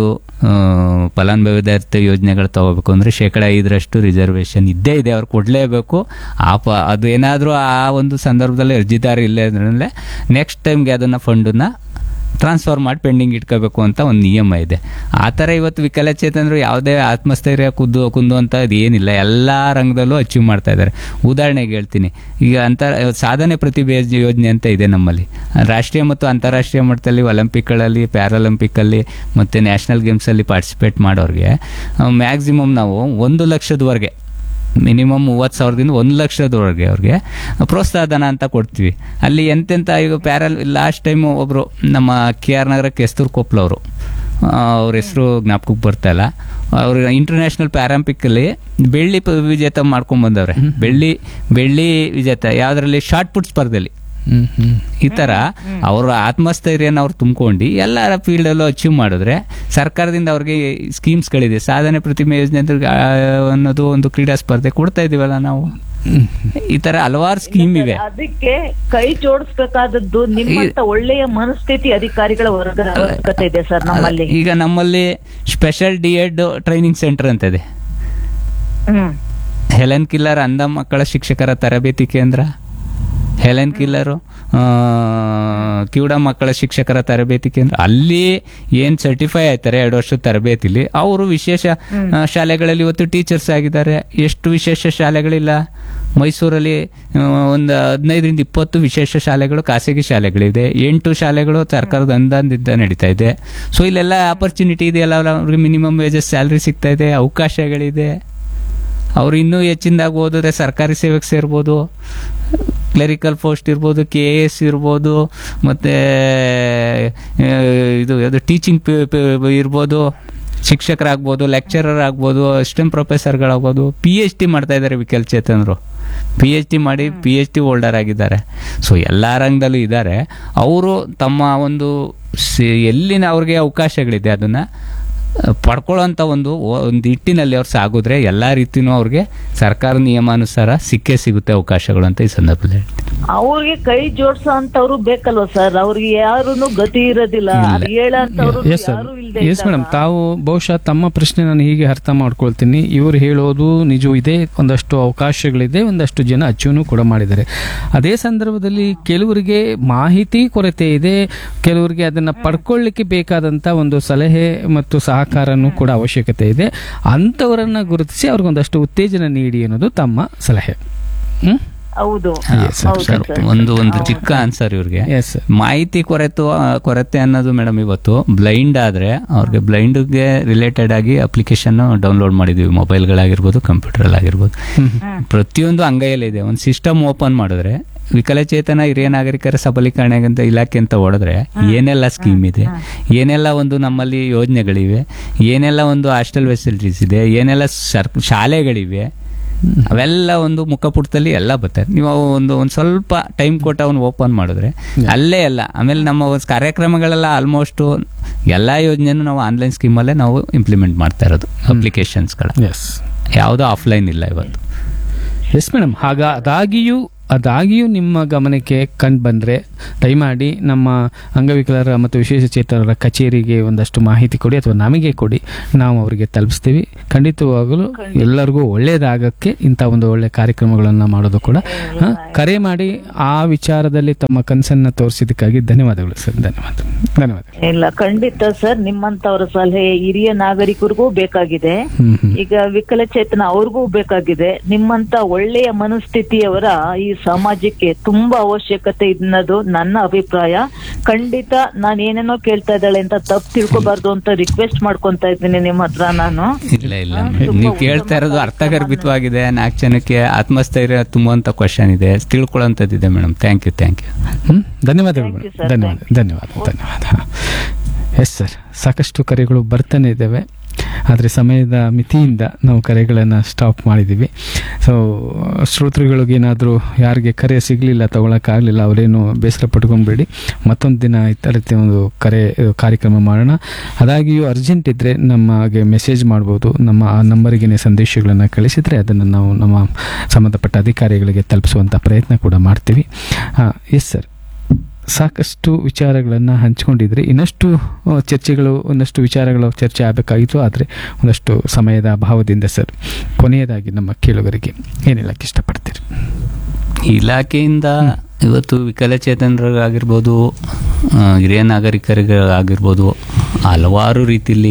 ಫಲಾನುಭವಿದಾರಿತ ಯೋಜನೆಗಳು ತಗೋಬೇಕು ಅಂದರೆ ಶೇಕಡ ಐದರಷ್ಟು ರಿಸರ್ವೇಷನ್ ಇದ್ದೇ ಇದೆ, ಅವ್ರು ಕೊಡಲೇಬೇಕು. ಆ ಪ ಅದು ಏನಾದರೂ ಆ ಒಂದು ಸಂದರ್ಭದಲ್ಲಿ ಅರ್ಜಿದಾರ ಇಲ್ಲೇ ಅಂದ್ರೆ ನೆಕ್ಸ್ಟ್ ಟೈಮ್ಗೆ ಅದನ್ನು ಫಂಡನ್ನು ಟ್ರಾನ್ಸ್ಫರ್ ಮಾಡಿ ಪೆಂಡಿಂಗ್ ಇಟ್ಕೋಬೇಕು ಅಂತ ಒಂದು ನಿಯಮ ಇದೆ. ಆ ಥರ ಇವತ್ತು ವಿಕಲಚೇತನರು ಯಾವುದೇ ಆತ್ಮಸ್ಥೈರ್ಯ ಕುದ್ದು ಕುಂದು ಅಂತ ಏನಿಲ್ಲ, ಎಲ್ಲ ರಂಗದಲ್ಲೂ ಅಚೀವ್ ಮಾಡ್ತಾ ಇದ್ದಾರೆ. ಉದಾಹರಣೆಗೆ ಹೇಳ್ತೀನಿ, ಈಗ ಅಂತರ ಸಾಧನೆ ಪ್ರತಿಭೆ ಯೋಜನೆ ಅಂತ ಇದೆ ನಮ್ಮಲ್ಲಿ. ರಾಷ್ಟ್ರೀಯ ಮತ್ತು ಅಂತಾರಾಷ್ಟ್ರೀಯ ಮಟ್ಟದಲ್ಲಿ ಒಲಿಂಪಿಕ್ಗಳಲ್ಲಿ, ಪ್ಯಾರಾಲಿಂಪಿಕ್ಕಲ್ಲಿ ಮತ್ತು ನ್ಯಾಷನಲ್ ಗೇಮ್ಸಲ್ಲಿ ಪಾರ್ಟಿಸಿಪೇಟ್ ಮಾಡೋರಿಗೆ ಮ್ಯಾಕ್ಸಿಮಮ್ ನಾವು ಒಂದು ಲಕ್ಷದವರೆಗೆ, ಮಿನಿಮಮ್ ಮೂವತ್ತು ಸಾವಿರದಿಂದ ಒಂದು ಲಕ್ಷದವರೆಗೆ ಅವ್ರಿಗೆ ಪ್ರೋತ್ಸಾಹಧನ ಅಂತ ಕೊಡ್ತೀವಿ. ಅಲ್ಲಿ ಎಂತೆಂಥ ಈಗ ಪ್ಯಾರಲ್ ಲಾಸ್ಟ್ ಟೈಮು ಒಬ್ಬರು ನಮ್ಮ ಕೆ ಆರ್ ನಗರ ಕೆಸ್ತೂರು ಕೊಪ್ಪಳವರು, ಅವ್ರ ಹೆಸರು ಜ್ಞಾಪಕಕ್ಕೆ ಬರ್ತಾಯಿಲ್ಲ, ಅವರು ಇಂಟರ್ನ್ಯಾಷನಲ್ ಪ್ಯಾರಾಲಿಂಪಿಕ್ಕಲ್ಲಿ ಬೆಳ್ಳಿ ವಿಜೇತ ಮಾಡ್ಕೊಂಡ್ಬಂದವ್ರೆ. ಬೆಳ್ಳಿ ಬೆಳ್ಳಿ ವಿಜೇತ ಯಾವುದರಲ್ಲಿ? ಶಾರ್ಟ್ ಪುಟ್ ಸ್ಪರ್ಧೆಯಲ್ಲಿ. ಈ ಥರ ಅವರ ಆತ್ಮಸ್ಥೈರ್ಯನ ಅವ್ರು ತುಂಬ್ಕೊಂಡು ಎಲ್ಲರ ಫೀಲ್ಡಲ್ಲೂ ಅಚೀವ್ ಮಾಡಿದ್ರೆ ಸರ್ಕಾರದಿಂದ ಅವ್ರಿಗೆ ಸ್ಕೀಮ್ಸ್ಗಳಿದೆ. ಸಾಧನೆ ಪ್ರತಿಮೆ ಯೋಜನೆ ಅನ್ನೋದು ಒಂದು ಕ್ರೀಡಾ ಸ್ಪರ್ಧೆ ಕೊಡ್ತಾ ಇದೀವಲ್ಲ ನಾವು. ಈ ತರ ಹಲವಾರು ಸ್ಕೀಮ್ ಇವೆ. ಅದಕ್ಕೆ ಕೈ ಜೋಡಿಸಬೇಕಾದದ್ದು ನಿಮ್ಮಂತ ಒಳ್ಳೆಯ ಮನಸ್ಥಿತಿ ಅಧಿಕಾರಿಗಳ ವರ್ಗದ ಅವಶ್ಯಕತೆ ಇದೆ ಸರ್ ನಮ್ಮಲ್ಲಿ. ಈಗ ನಮ್ಮಲ್ಲಿ special D Ed training centre ಅಂತ ಇದೆ. ಹೆಲೆನ್ ಕಿಲ್ಲರ್ ಅಂಧ ಮಕ್ಕಳ ಶಿಕ್ಷಕರ ತರಬೇತಿ ಕೇಂದ್ರ, ಹೆಲೆನ್ ಕಿಲ್ಲರು ಕಿವುಡ ಮಕ್ಕಳ ಶಿಕ್ಷಕರ ತರಬೇತಿ ಕೇಂದ್ರ. ಅಲ್ಲಿ ಏನು ಸರ್ಟಿಫೈ ಆಯ್ತಾರೆ ಎರಡು ವರ್ಷದ ತರಬೇತಿಲಿ, ಅವರು ವಿಶೇಷ ಶಾಲೆಗಳಲ್ಲಿ ಇವತ್ತು ಟೀಚರ್ಸ್ ಆಗಿದ್ದಾರೆ. ಎಷ್ಟು ವಿಶೇಷ ಶಾಲೆಗಳಿಲ್ಲ ಮೈಸೂರಲ್ಲಿ? ಒಂದು ಹದಿನೈದರಿಂದ ಇಪ್ಪತ್ತು ವಿಶೇಷ ಶಾಲೆಗಳು, ಖಾಸಗಿ ಶಾಲೆಗಳಿದೆ. ಎಂಟು ಶಾಲೆಗಳು ಸರ್ಕಾರದ ಅನುದಾನದಿಂದ ನಡೀತಾ ಇದೆ. ಸೊ ಇಲ್ಲೆಲ್ಲ ಆಪರ್ಚುನಿಟಿ ಇದೆಯಲ್ಲ, ಅವ್ರಿಗೆ ಮಿನಿಮಮ್ ವೇಜಸ್ ಸ್ಯಾಲ್ರಿ ಸಿಗ್ತಾ ಇದೆ, ಅವಕಾಶಗಳಿದೆ. ಅವ್ರು ಇನ್ನೂ ಹೆಚ್ಚಿನದಾಗಿ ಓದಿದ್ರೆ ಸರ್ಕಾರಿ ಸೇವೆಗೆ ಸೇರ್ಬೋದು, ಕ್ಲರಿಕಲ್ ಪೋಸ್ಟ್ ಇರ್ಬೋದು, ಕೆ ಎ ಎಸ್ ಇರ್ಬೋದು, ಮತ್ತು ಇದು ಯಾವುದು ಟೀಚಿಂಗ್ ಇರ್ಬೋದು, ಶಿಕ್ಷಕರಾಗ್ಬೋದು, ಲೆಕ್ಚರರ್ ಆಗ್ಬೋದು, ಅಸಿಸ್ಟೆಂಟ್ ಪ್ರೊಫೆಸರ್ಗಳಾಗ್ಬೋದು. ಪಿ ಎಚ್ ಡಿ ಮಾಡ್ತಾ ಇದ್ದಾರೆ ವಿಕಲಚೇತನರು. ಪಿ ಎಚ್ ಡಿ ಮಾಡಿ ಪಿ ಎಚ್ ಡಿ ಹೋಲ್ಡರ್ ಆಗಿದ್ದಾರೆ. ಸೊ ಎಲ್ಲ ರಂಗದಲ್ಲೂ ಇದ್ದಾರೆ. ಅವರು ತಮ್ಮ ಒಂದು ಎಲ್ಲಿನ ಅವ್ರಿಗೆ ಅವಕಾಶಗಳಿದೆ ಅದನ್ನು ಪಡ್ಕೊಳ್ಳೋಂಥ ಒಂದು ಒಂದು ಹಿಟ್ಟಿನಲ್ಲಿ ಅವ್ರು ಸಾಗಿದ್ರೆ ಎಲ್ಲ ರೀತಿಯೂ ಅವ್ರಿಗೆ ಸರ್ಕಾರ ನಿಯಮಾನುಸಾರ ಸಿಕ್ಕೇ ಸಿಗುತ್ತೆ ಅವಕಾಶಗಳು ಅಂತ ಈ ಸಂದರ್ಭದಲ್ಲಿ ಹೇಳ್ತೀನಿ. ಅವ್ರಿಗೆ ಕೈ ಜೋಡಿಸೋ ಅಂತವ್ರು ಬೇಕಲ್ವ ಸರ್? ಅವ್ರಿಗೆ ಯಾರು ಗತಿ ಇರೋದಿಲ್ಲ, ಹೇಳಂತವ್ರು ಯಾರು ಇಲ್ಲದೆ. ಎಸ್ ಮೇಡಮ್, ತಾವು ಬಹುಶಃ ತಮ್ಮ ಪ್ರಶ್ನೆ ನಾನು ಹೀಗೆ ಅರ್ಥ ಮಾಡ್ಕೊಳ್ತೀನಿ. ಇವರು ಹೇಳೋದು ನಿಜವೂ ಇದೆ, ಒಂದಷ್ಟು ಅವಕಾಶಗಳಿದೆ, ಒಂದಷ್ಟು ಜನ ಅಚೀವ್ನು ಕೂಡ ಮಾಡಿದ್ದಾರೆ. ಅದೇ ಸಂದರ್ಭದಲ್ಲಿ ಕೆಲವರಿಗೆ ಮಾಹಿತಿ ಕೊರತೆ ಇದೆ, ಕೆಲವರಿಗೆ ಅದನ್ನು ಪಡ್ಕೊಳ್ಳಿಕ್ಕೆ ಬೇಕಾದಂಥ ಒಂದು ಸಲಹೆ ಮತ್ತು ಸಹಕಾರನೂ ಕೂಡ ಅವಶ್ಯಕತೆ ಇದೆ. ಅಂಥವರನ್ನ ಗುರುತಿಸಿ ಅವ್ರಿಗೊಂದಷ್ಟು ಉತ್ತೇಜನ ನೀಡಿ ಅನ್ನೋದು ತಮ್ಮ ಸಲಹೆ. ಹ್ಮ್ ಹೌದು. ಒಂದು ಒಂದು ಚಿಕ್ಕ ಆನ್ಸರ್ ಇವ್ರಿಗೆ. ಮಾಹಿತಿ ಕೊರತೆ ಕೊರತೆ ಅನ್ನೋದು ಮೇಡಮ್, ಇವತ್ತು ಬ್ಲೈಂಡ್ ಆದ್ರೆ ಅವ್ರಿಗೆ ಬ್ಲೈಂಡ್ಗೆ ರಿಲೇಟೆಡ್ ಆಗಿ ಅಪ್ಲಿಕೇಶನ್ ಡೌನ್ಲೋಡ್ ಮಾಡಿದೀವಿ, ಮೊಬೈಲ್ಗಳಾಗಿರ್ಬೋದು, ಕಂಪ್ಯೂಟರ್ ಆಗಿರ್ಬೋದು, ಪ್ರತಿಯೊಂದು ಅಂಗೈಯಲ್ಲಿದೆ. ಒಂದು ಸಿಸ್ಟಮ್ ಓಪನ್ ಮಾಡಿದ್ರೆ ವಿಕಲಚೇತನ ಹಿರಿಯ ನಾಗರಿಕರ ಸಬಲೀಕರಣೆಗಂತ ಇಲಾಖೆ ಅಂತ ಹೊಡೆದ್ರೆ ಏನೆಲ್ಲ ಸ್ಕೀಮ್ ಇದೆ, ಏನೆಲ್ಲ ಒಂದು ನಮ್ಮಲ್ಲಿ ಯೋಜನೆಗಳಿವೆ, ಏನೆಲ್ಲ ಒಂದು ಹಾಸ್ಟೆಲ್ ಫೆಸಿಲಿಟೀಸ್ ಇದೆ, ಏನೆಲ್ಲ ಸರ್ ಶಾಲೆಗಳಿವೆ, ಅವೆಲ್ಲ ಒಂದು ಮುಖಪುಟದಲ್ಲಿ ಎಲ್ಲ ಬರ್ತದೆ. ನೀವು ಒಂದು ಒಂದು ಸ್ವಲ್ಪ ಟೈಮ್ ಕೊಟ್ಟು ಅವನು ಓಪನ್ ಮಾಡಿದ್ರೆ ಅಲ್ಲೇ ಎಲ್ಲ. ಆಮೇಲೆ ನಮ್ಮ ಕಾರ್ಯಕ್ರಮಗಳೆಲ್ಲ ಆಲ್ಮೋಸ್ಟ್ ಎಲ್ಲ ಯೋಜನೆನೂ ನಾವು ಆನ್ಲೈನ್ ಸ್ಕೀಮಲ್ಲೇ ನಾವು ಇಂಪ್ಲಿಮೆಂಟ್ ಮಾಡ್ತಾ ಇರೋದು, ಅಪ್ಲಿಕೇಶನ್ಸ್ಗಳ. ಯಾವುದೋ ಆಫ್ಲೈನ್ ಇಲ್ಲ ಇವತ್ತು. Yes madam. ಹಾಗ ಅದಾಗಿಯೂ ಅದಾಗಿಯೂ ನಿಮ್ಮ ಗಮನಕ್ಕೆ ಕಂಡು ಬಂದರೆ ದಯಮಾಡಿ ನಮ್ಮ ಅಂಗವಿಕಲರ ಮತ್ತು ವಿಶೇಷಚೇತನರ ಕಚೇರಿಗೆ ಒಂದಷ್ಟು ಮಾಹಿತಿ ಕೊಡಿ ಅಥವಾ ನಮಗೆ ಕೊಡಿ, ನಾವು ಅವರಿಗೆ ತಲುಪಿಸ್ತೀವಿ. ಖಂಡಿತವಾಗಲೂ ಎಲ್ಲರಿಗೂ ಒಳ್ಳೆಯದಾಗಕ್ಕೆ ಇಂಥ ಒಂದು ಒಳ್ಳೆಯ ಕಾರ್ಯಕ್ರಮಗಳನ್ನು ಮಾಡೋದು ಕೂಡ. ಕರೆ ಮಾಡಿ ಆ ವಿಚಾರದಲ್ಲಿ ತಮ್ಮ ಕನಸನ್ನು ತೋರಿಸಿದ್ದಕ್ಕಾಗಿ ಧನ್ಯವಾದಗಳು ಸರ್. ಧನ್ಯವಾದ ಧನ್ಯವಾದ ಇಲ್ಲ, ಖಂಡಿತ ಸರ್. ನಿಮ್ಮಂತವರ ಸಲಹೆ ಹಿರಿಯ ನಾಗರಿಕರಿಗೂ ಬೇಕಾಗಿದೆ, ಈಗ ವಿಕಲಚೇತನ ಅವ್ರಿಗೂ ಬೇಕಾಗಿದೆ. ನಿಮ್ಮಂತ ಒಳ್ಳೆಯ ಮನಸ್ಥಿತಿಯವರ ಈ ಸಮಾಜಕ್ಕೆ ತುಂಬಾ ಅವಶ್ಯಕತೆ ಅನ್ನೋದು ನನ್ನ ಅಭಿಪ್ರಾಯ. ಖಂಡಿತ ನಾನು ಏನೇನೋ ಕೇಳ್ತಾ ಇದ್ದಾಳೆ ಅಂತ ತಪ್ಪು ತಿಳ್ಕೊಬಾರ್ದು ಅಂತ ರಿಕ್ವೆಸ್ಟ್ ಮಾಡ್ಕೊಂತ ಇದ್ದೀನಿ ನಿಮ್ಮ ಹತ್ರ ನಾನು. ಇಲ್ಲ ಇಲ್ಲ ನೀವು ಕೇಳ್ತಾ ಇರೋದು ಅರ್ಥಗರ್ಭಿತವಾಗಿದೆ. ನಾಲ್ಕು ಜನಕ್ಕೆ ಆತ್ಮಸ್ಥೈರ್ಯ ತುಂಬುವಂತ ಕ್ವಶನ್ ಇದೆ, ತಿಳ್ಕೊಳ್ಳೋಂಥದ್ದಿದೆ madam. Thank you thank you ಧನ್ಯವಾದಗಳು ಧನ್ಯವಾದ ಧನ್ಯವಾದ ಧನ್ಯವಾದ. ಎಸ್ ಸರ್, ಸಾಕಷ್ಟು ಕರೆಗಳು ಬರ್ತಾನೆ ಇದ್ದಾವೆ, ಆದರೆ ಸಮಯದ ಮಿತಿಯಿಂದ ನಾವು ಕರೆಗಳನ್ನು ಸ್ಟಾಪ್ ಮಾಡಿದ್ದೀವಿ. ಸೊ ಶ್ರೋತೃಗಳಿಗೇನಾದರೂ ಯಾರಿಗೆ ಕರೆ ಸಿಗಲಿಲ್ಲ, ತಗೊಳಕ್ಕಾಗಲಿಲ್ಲ, ಅವರೇನು ಬೇಸರ ಪಟ್ಕೊಂಡ್ಬೇಡಿ. ಮತ್ತೊಂದು ದಿನ ಈ ರೀತಿ ಒಂದು ಕರೆ ಕಾರ್ಯಕ್ರಮ ಮಾಡೋಣ. ಅದಾಗಿಯೂ ಅರ್ಜೆಂಟ್ ಇದ್ದರೆ ನಮಗೆ ಮೆಸೇಜ್ ಮಾಡ್ಬೋದು. ನಮ್ಮ ಆ ನಂಬರಿಗೆ ಸಂದೇಶಗಳನ್ನು ಕಳಿಸಿದರೆ ಅದನ್ನು ನಾವು ನಮ್ಮ ಸಂಬಂಧಪಟ್ಟ ಅಧಿಕಾರಿಗಳಿಗೆ ತಲುಪಿಸುವಂಥ ಪ್ರಯತ್ನ ಕೂಡ ಮಾಡ್ತೀವಿ. ಎಸ್ ಸರ್, ಸಾಕಷ್ಟು ವಿಚಾರಗಳನ್ನು ಹಂಚ್ಕೊಂಡಿದ್ರೆ ಇನ್ನಷ್ಟು ಚರ್ಚೆಗಳು ಒಂದಷ್ಟು ವಿಚಾರಗಳು ಚರ್ಚೆ ಆಗಬೇಕಾಗಿತ್ತು, ಆದರೆ ಒಂದಷ್ಟು ಸಮಯದ ಅಭಾವದಿಂದ ಸರ್ ಕೊನೆಯದಾಗಿ ನಮ್ಮ ಕೇಳುಗರಿಗೆ ಏನು ಹೇಳಕ್ಕೆ ಇಷ್ಟಪಡ್ತೀರಿ? ಇಲಾಖೆಯಿಂದ ಇವತ್ತು ವಿಕಲಚೇತನರಿಗಾಗಿರ್ಬೋದು, ಹಿರಿಯ ನಾಗರಿಕರಿಗಾಗಿರ್ಬೋದು ಹಲವಾರು ರೀತಿಯಲ್ಲಿ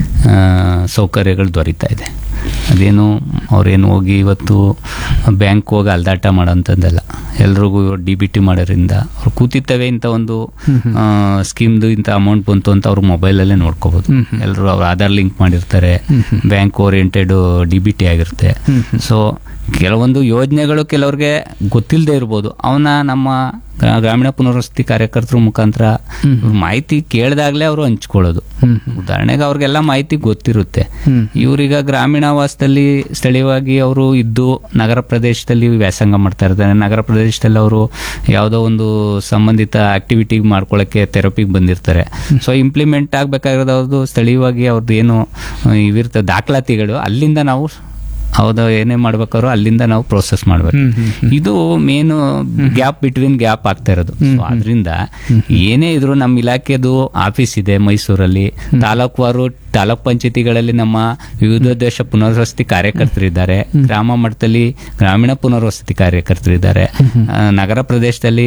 ಸೌಕರ್ಯಗಳು ದೊರೀತಾ ಇದೆ. ಅದೇನು ಅವ್ರೇನು ಹೋಗಿ ಇವತ್ತು ಬ್ಯಾಂಕ್ ಹೋಗಿ ಅಲ್ದಾಟ ಮಾಡೋಂಥದ್ದಲ್ಲ. ಎಲ್ರಿಗೂ ಡಿ ಬಿ ಟಿ ಮಾಡೋದ್ರಿಂದ ಅವ್ರು ಕೂತಿತ್ತವೆ ಇಂಥ ಒಂದು ಸ್ಕೀಮ್ದು ಇಂಥ ಅಮೌಂಟ್ ಬಂತು ಅಂತ ಅವ್ರು ಮೊಬೈಲಲ್ಲೇ ನೋಡ್ಕೋಬೋದು. ಎಲ್ಲರೂ ಅವ್ರು ಆಧಾರ್ ಲಿಂಕ್ ಮಾಡಿರ್ತಾರೆ, bank oriented D B T ಆಗಿರುತ್ತೆ. ಸೊ ಕೆಲವೊಂದು ಯೋಜನೆಗಳು ಕೆಲವ್ರಿಗೆ ಗೊತ್ತಿಲ್ಲದೆ ಇರ್ಬೋದು, ಅವನ್ನ ನಮ್ಮ ಗ್ರಾಮೀಣ ಪುನರ್ವಸತಿ ಕಾರ್ಯಕರ್ತರ ಮುಖಾಂತರ ಮಾಹಿತಿ ಕೇಳಿದಾಗಲೇ ಅವರು ಹಂಚ್ಕೊಳ್ಳೋದು. ಉದಾಹರಣೆಗೆ ಅವ್ರಿಗೆಲ್ಲ ಮಾಹಿತಿ ಗೊತ್ತಿರುತ್ತೆ. ಇವ್ರೀಗ ಗ್ರಾಮೀಣವಾಸದಲ್ಲಿ ಸ್ಥಳೀಯವಾಗಿ ಅವರು ಇದ್ದು ನಗರ ಪ್ರದೇಶದಲ್ಲಿ ವ್ಯಾಸಂಗ ಮಾಡ್ತಾ ಇರ್ತಾರೆ. ನಗರ ಪ್ರದೇಶದಲ್ಲಿ ಅವರು ಯಾವುದೋ ಒಂದು ಸಂಬಂಧಿತ ಆಕ್ಟಿವಿಟಿ ಮಾಡ್ಕೊಳ್ಳೋಕ್ಕೆ ಥೆರಪಿಗೆ ಬಂದಿರ್ತಾರೆ. ಸೊ ಇಂಪ್ಲಿಮೆಂಟ್ ಆಗಬೇಕಾಗಿರೋದು ಅವ್ರದ್ದು ಸ್ಥಳೀಯವಾಗಿ ಅವ್ರದ್ದು ಏನು ಇವಿರ್ತದೆ ದಾಖಲಾತಿಗಳು, ಅಲ್ಲಿಂದ ನಾವು ಹೌದು ಏನೇ ಮಾಡ್ಬೇಕಾದ್ರು ಅಲ್ಲಿಂದ ನಾವು ಪ್ರೋಸೆಸ್ ಮಾಡ್ಬೇಕು. ಇದು ಮೇನು ಗ್ಯಾಪ್ ಬಿಟ್ವೀನ್ ಗ್ಯಾಪ್ ಆಗ್ತಾ ಇರೋದು. ಆದ್ರಿಂದ ಏನೇ ಇದ್ರು ನಮ್ಮ ಇಲಾಖೆದು ಆಫೀಸ್ ಇದೆ ಮೈಸೂರಲ್ಲಿ, ತಾಲೂಕುವಾರು ತಾಲೂಕ್ ಪಂಚಾಯತಿಗಳಲ್ಲಿ ನಮ್ಮ ವಿವಿಧೋದ್ದೇಶ ಪುನರ್ವಸತಿ ಕಾರ್ಯಕರ್ತರಿದ್ದಾರೆ, ಗ್ರಾಮ ಮಟ್ಟದಲ್ಲಿ ಗ್ರಾಮೀಣ ಪುನರ್ವಸತಿ ಕಾರ್ಯಕರ್ತರಿದ್ದಾರೆ, ನಗರ ಪ್ರದೇಶದಲ್ಲಿ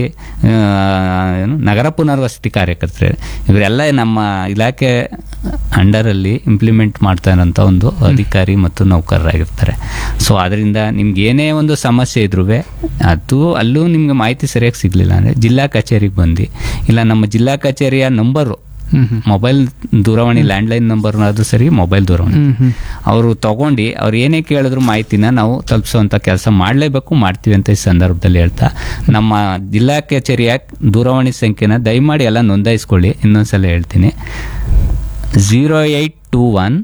ನಗರ ಪುನರ್ವಸತಿ ಕಾರ್ಯಕರ್ತರು. ಇವರೆಲ್ಲ ನಮ್ಮ ಇಲಾಖೆ ಅಂಡರಲ್ಲಿ ಇಂಪ್ಲಿಮೆಂಟ್ ಮಾಡ್ತಾ ಇರೋಂಥ ಒಂದು ಅಧಿಕಾರಿ ಮತ್ತು ನೌಕರರಾಗಿರ್ತಾರೆ. ಸೊ ಅದರಿಂದ ನಿಮ್ಗೆ ಏನೇ ಒಂದು ಸಮಸ್ಯೆ ಇದ್ರೂ ಅದು ಅಲ್ಲೂ ನಿಮ್ಗೆ ಮಾಹಿತಿ ಸರಿಯಾಗಿ ಸಿಗ್ಲಿಲ್ಲ ಅಂದರೆ ಜಿಲ್ಲಾ ಕಚೇರಿಗೆ ಬಂದು, ಇಲ್ಲ ನಮ್ಮ ಜಿಲ್ಲಾ ಕಚೇರಿಯ ನಂಬರು ಮೊಬೈಲ್ ದೂರವಾಣಿ ಲ್ಯಾಂಡ್ಲೈನ್ ನಂಬರ್ ಅದು ಸರಿ, ಮೊಬೈಲ್ ದೂರವಾಣಿ ಅವರು ತಗೊಂಡು ಅವ್ರು ಏನೇ ಕೇಳಿದ್ರು ಮಾಹಿತಿನ ನಾವು ತಲುಪಿಸುವಂಥ ಕೆಲಸ ಮಾಡಲೇಬೇಕು, ಮಾಡ್ತೀವಿ ಅಂತ ಈ ಸಂದರ್ಭದಲ್ಲಿ ಹೇಳ್ತಾ ನಮ್ಮ ಜಿಲ್ಲಾ ಕಚೇರಿಯ ದೂರವಾಣಿ ಸಂಖ್ಯೆನ ದಯಮಾಡಿ ಎಲ್ಲ ನೋಂದಾಯಿಸ್ಕೊಳ್ಳಿ. ಇನ್ನೊಂದ್ಸಲ ಹೇಳ್ತೀನಿ, zero eight two one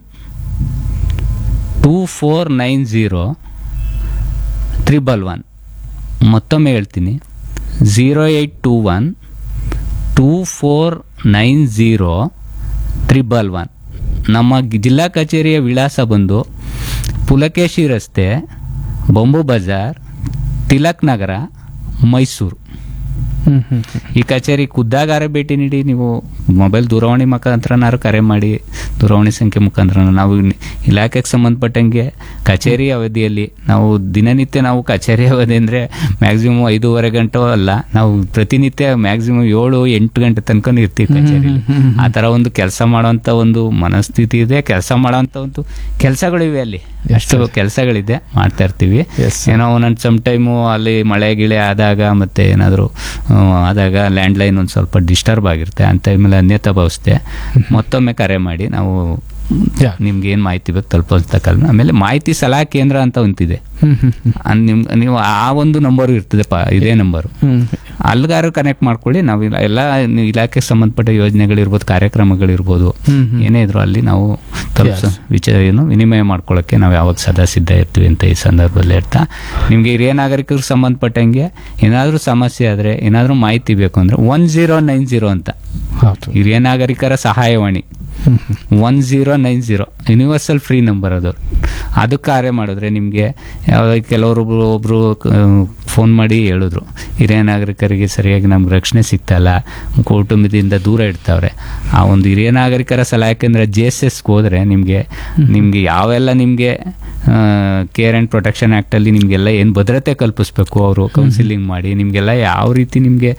two four nine zero triple one. ಮತ್ತೊಮ್ಮೆ ಹೇಳ್ತೀನಿ, zero eight two one two four nine zero triple one. ನಮ್ಮ ಜಿಲ್ಲಾ ಕಚೇರಿಯ ವಿಳಾಸ ಬಂದು ಪುಲಕೇಶಿ ರಸ್ತೆ, ಬೊಂಬು ಬಜಾರ್, ತಿಲಕ್ ನಗರ, ಮೈಸೂರು. ಈ ಕಚೇರಿ ಖುದ್ದಾಗಾರ ಭೇಟಿ ನೀಡಿ, ನೀವು ಮೊಬೈಲ್ ದೂರವಾಣಿ ಮುಖಾಂತರನಾರು ಕರೆ ಮಾಡಿ, ದೂರವಾಣಿ ಸಂಖ್ಯೆ ಮುಖಾಂತರ ನಾವು ಇಲಾಖೆಗೆ ಸಂಬಂಧಪಟ್ಟಂಗೆ ಕಚೇರಿ ಅವಧಿಯಲ್ಲಿ ನಾವು ದಿನನಿತ್ಯ ನಾವು ಕಚೇರಿ ಅವಧಿ ಅಂದರೆ ಮ್ಯಾಕ್ಸಿಮಮ್ ಐದೂವರೆ ಗಂಟೆ ಅಲ್ಲ, ನಾವು ಪ್ರತಿನಿತ್ಯ ಮ್ಯಾಕ್ಸಿಮಮ್ ಏಳು ಎಂಟು ಗಂಟೆ ತನಕ ಇರ್ತೀವಿ ಕಚೇರಿಯಲ್ಲಿ. ಆ ಥರ ಒಂದು ಕೆಲಸ ಮಾಡೋಂಥ ಒಂದು ಮನಸ್ಥಿತಿ ಇದೆ, ಕೆಲಸ ಮಾಡೋಂಥ ಒಂದು ಕೆಲಸಗಳಿವೆ, ಅಲ್ಲಿ ಅಷ್ಟು ಕೆಲಸಗಳಿದೆ, ಮಾಡ್ತಾ ಇರ್ತೀವಿ. ಏನೋ ಒಂದೊಂದು ಸಮ್ ಟೈಮು ಅಲ್ಲಿ ಮಳೆ ಗಿಳೆ ಆದಾಗ ಮತ್ತೆ ಏನಾದರೂ ಆದಾಗ ಲ್ಯಾಂಡ್ಲೈನ್ ಒಂದು ಸ್ವಲ್ಪ ಡಿಸ್ಟರ್ಬ್ ಆಗಿರುತ್ತೆ, ಅಂತ ಟೈಮಲ್ಲಿ ಅನ್ಯತಾ ಭಾವಿಸುತ್ತೆ. ಮತ್ತೊಮ್ಮೆ ಕರೆ ಮಾಡಿ ನಾವು ನಿಮ್ಗೆ ಏನ್ ಮಾಹಿತಿ ಬೇಕು ತಲುಪಿಸ್ತಕ್ಕಲ್ಲ. ಆಮೇಲೆ ಮಾಹಿತಿ ಸಲಹಾ ಕೇಂದ್ರ ಅಂತ ಒಂದಿದೆ, ನಿಮ್ ನೀವು ಆ ಒಂದು ನಂಬರ್ ಇರ್ತದೆ, ಇದೇ ನಂಬರ್ ಅಲ್ಗಾರು ಕನೆಕ್ಟ್ ಮಾಡ್ಕೊಳ್ಳಿ. ನಾವು ಎಲ್ಲ ಇಲಾಖೆಗೆ ಸಂಬಂಧಪಟ್ಟ ಯೋಜನೆಗಳಿರ್ಬೋದು, ಕಾರ್ಯಕ್ರಮಗಳಿರ್ಬೋದು, ಏನೇ ಇದ್ರು ಅಲ್ಲಿ ನಾವು ತಲುಪಿಸ ವಿಚಾರ ಏನು ವಿನಿಮಯ ಮಾಡ್ಕೊಳ್ಳೋಕೆ ನಾವು ಯಾವಾಗ ಸದಾ ಸಿದ್ಧ ಇರ್ತೀವಿ ಅಂತ ಈ ಸಂದರ್ಭದಲ್ಲಿ ಹೇಳ್ತಾ, ನಿಮ್ಗೆ ಹಿರಿಯ ನಾಗರಿಕರಿಗೆ ಸಂಬಂಧಪಟ್ಟಂಗೆ ಏನಾದ್ರೂ ಸಮಸ್ಯೆ ಆದ್ರೆ, ಏನಾದ್ರೂ ಮಾಹಿತಿ ಬೇಕು ಅಂದ್ರೆ ಒನ್ ಜೀರೋ ನೈನ್ ಜೀರೋ ಅಂತ ಹಿರಿಯ ನಾಗರಿಕರ ಸಹಾಯವಾಣಿ one zero nine zero universal free number ಅದು. ಅದು ಕಾರ್ಯ ಮಾಡಿದ್ರೆ ನಿಮಗೆ ಯಾವುದೇ ಕೆಲವರು ಒಬ್ರು ಫೋನ್ ಮಾಡಿ ಹೇಳಿದ್ರು, ಹಿರಿಯ ನಾಗರಿಕರಿಗೆ ಸರಿಯಾಗಿ ನಮ್ಗೆ ರಕ್ಷಣೆ ಸಿಗ್ತಾಯಿಲ್ಲ, ಕುಟುಂಬದಿಂದ ದೂರ ಇಡ್ತಾವ್ರೆ. ಆ ಒಂದು ಹಿರಿಯ ನಾಗರಿಕರ ಸಲಹಾ ಕೇಂದ್ರ ಜೆ ಎಸ್ ಎಸ್ಗೆ ಹೋದ್ರೆ ನಿಮಗೆ ನಿಮಗೆ ಯಾವೆಲ್ಲ ನಿಮಗೆ ಕೇರ್ ಆ್ಯಂಡ್ ಪ್ರೊಟೆಕ್ಷನ್ ಆ್ಯಕ್ಟಲ್ಲಿ ನಿಮಗೆಲ್ಲ ಏನು ಭದ್ರತೆ ಕಲ್ಪಿಸ್ಬೇಕು, ಅವರು ಕೌನ್ಸಿಲಿಂಗ್ ಮಾಡಿ ನಿಮಗೆಲ್ಲ ಯಾವ ರೀತಿ ನಿಮಗೆ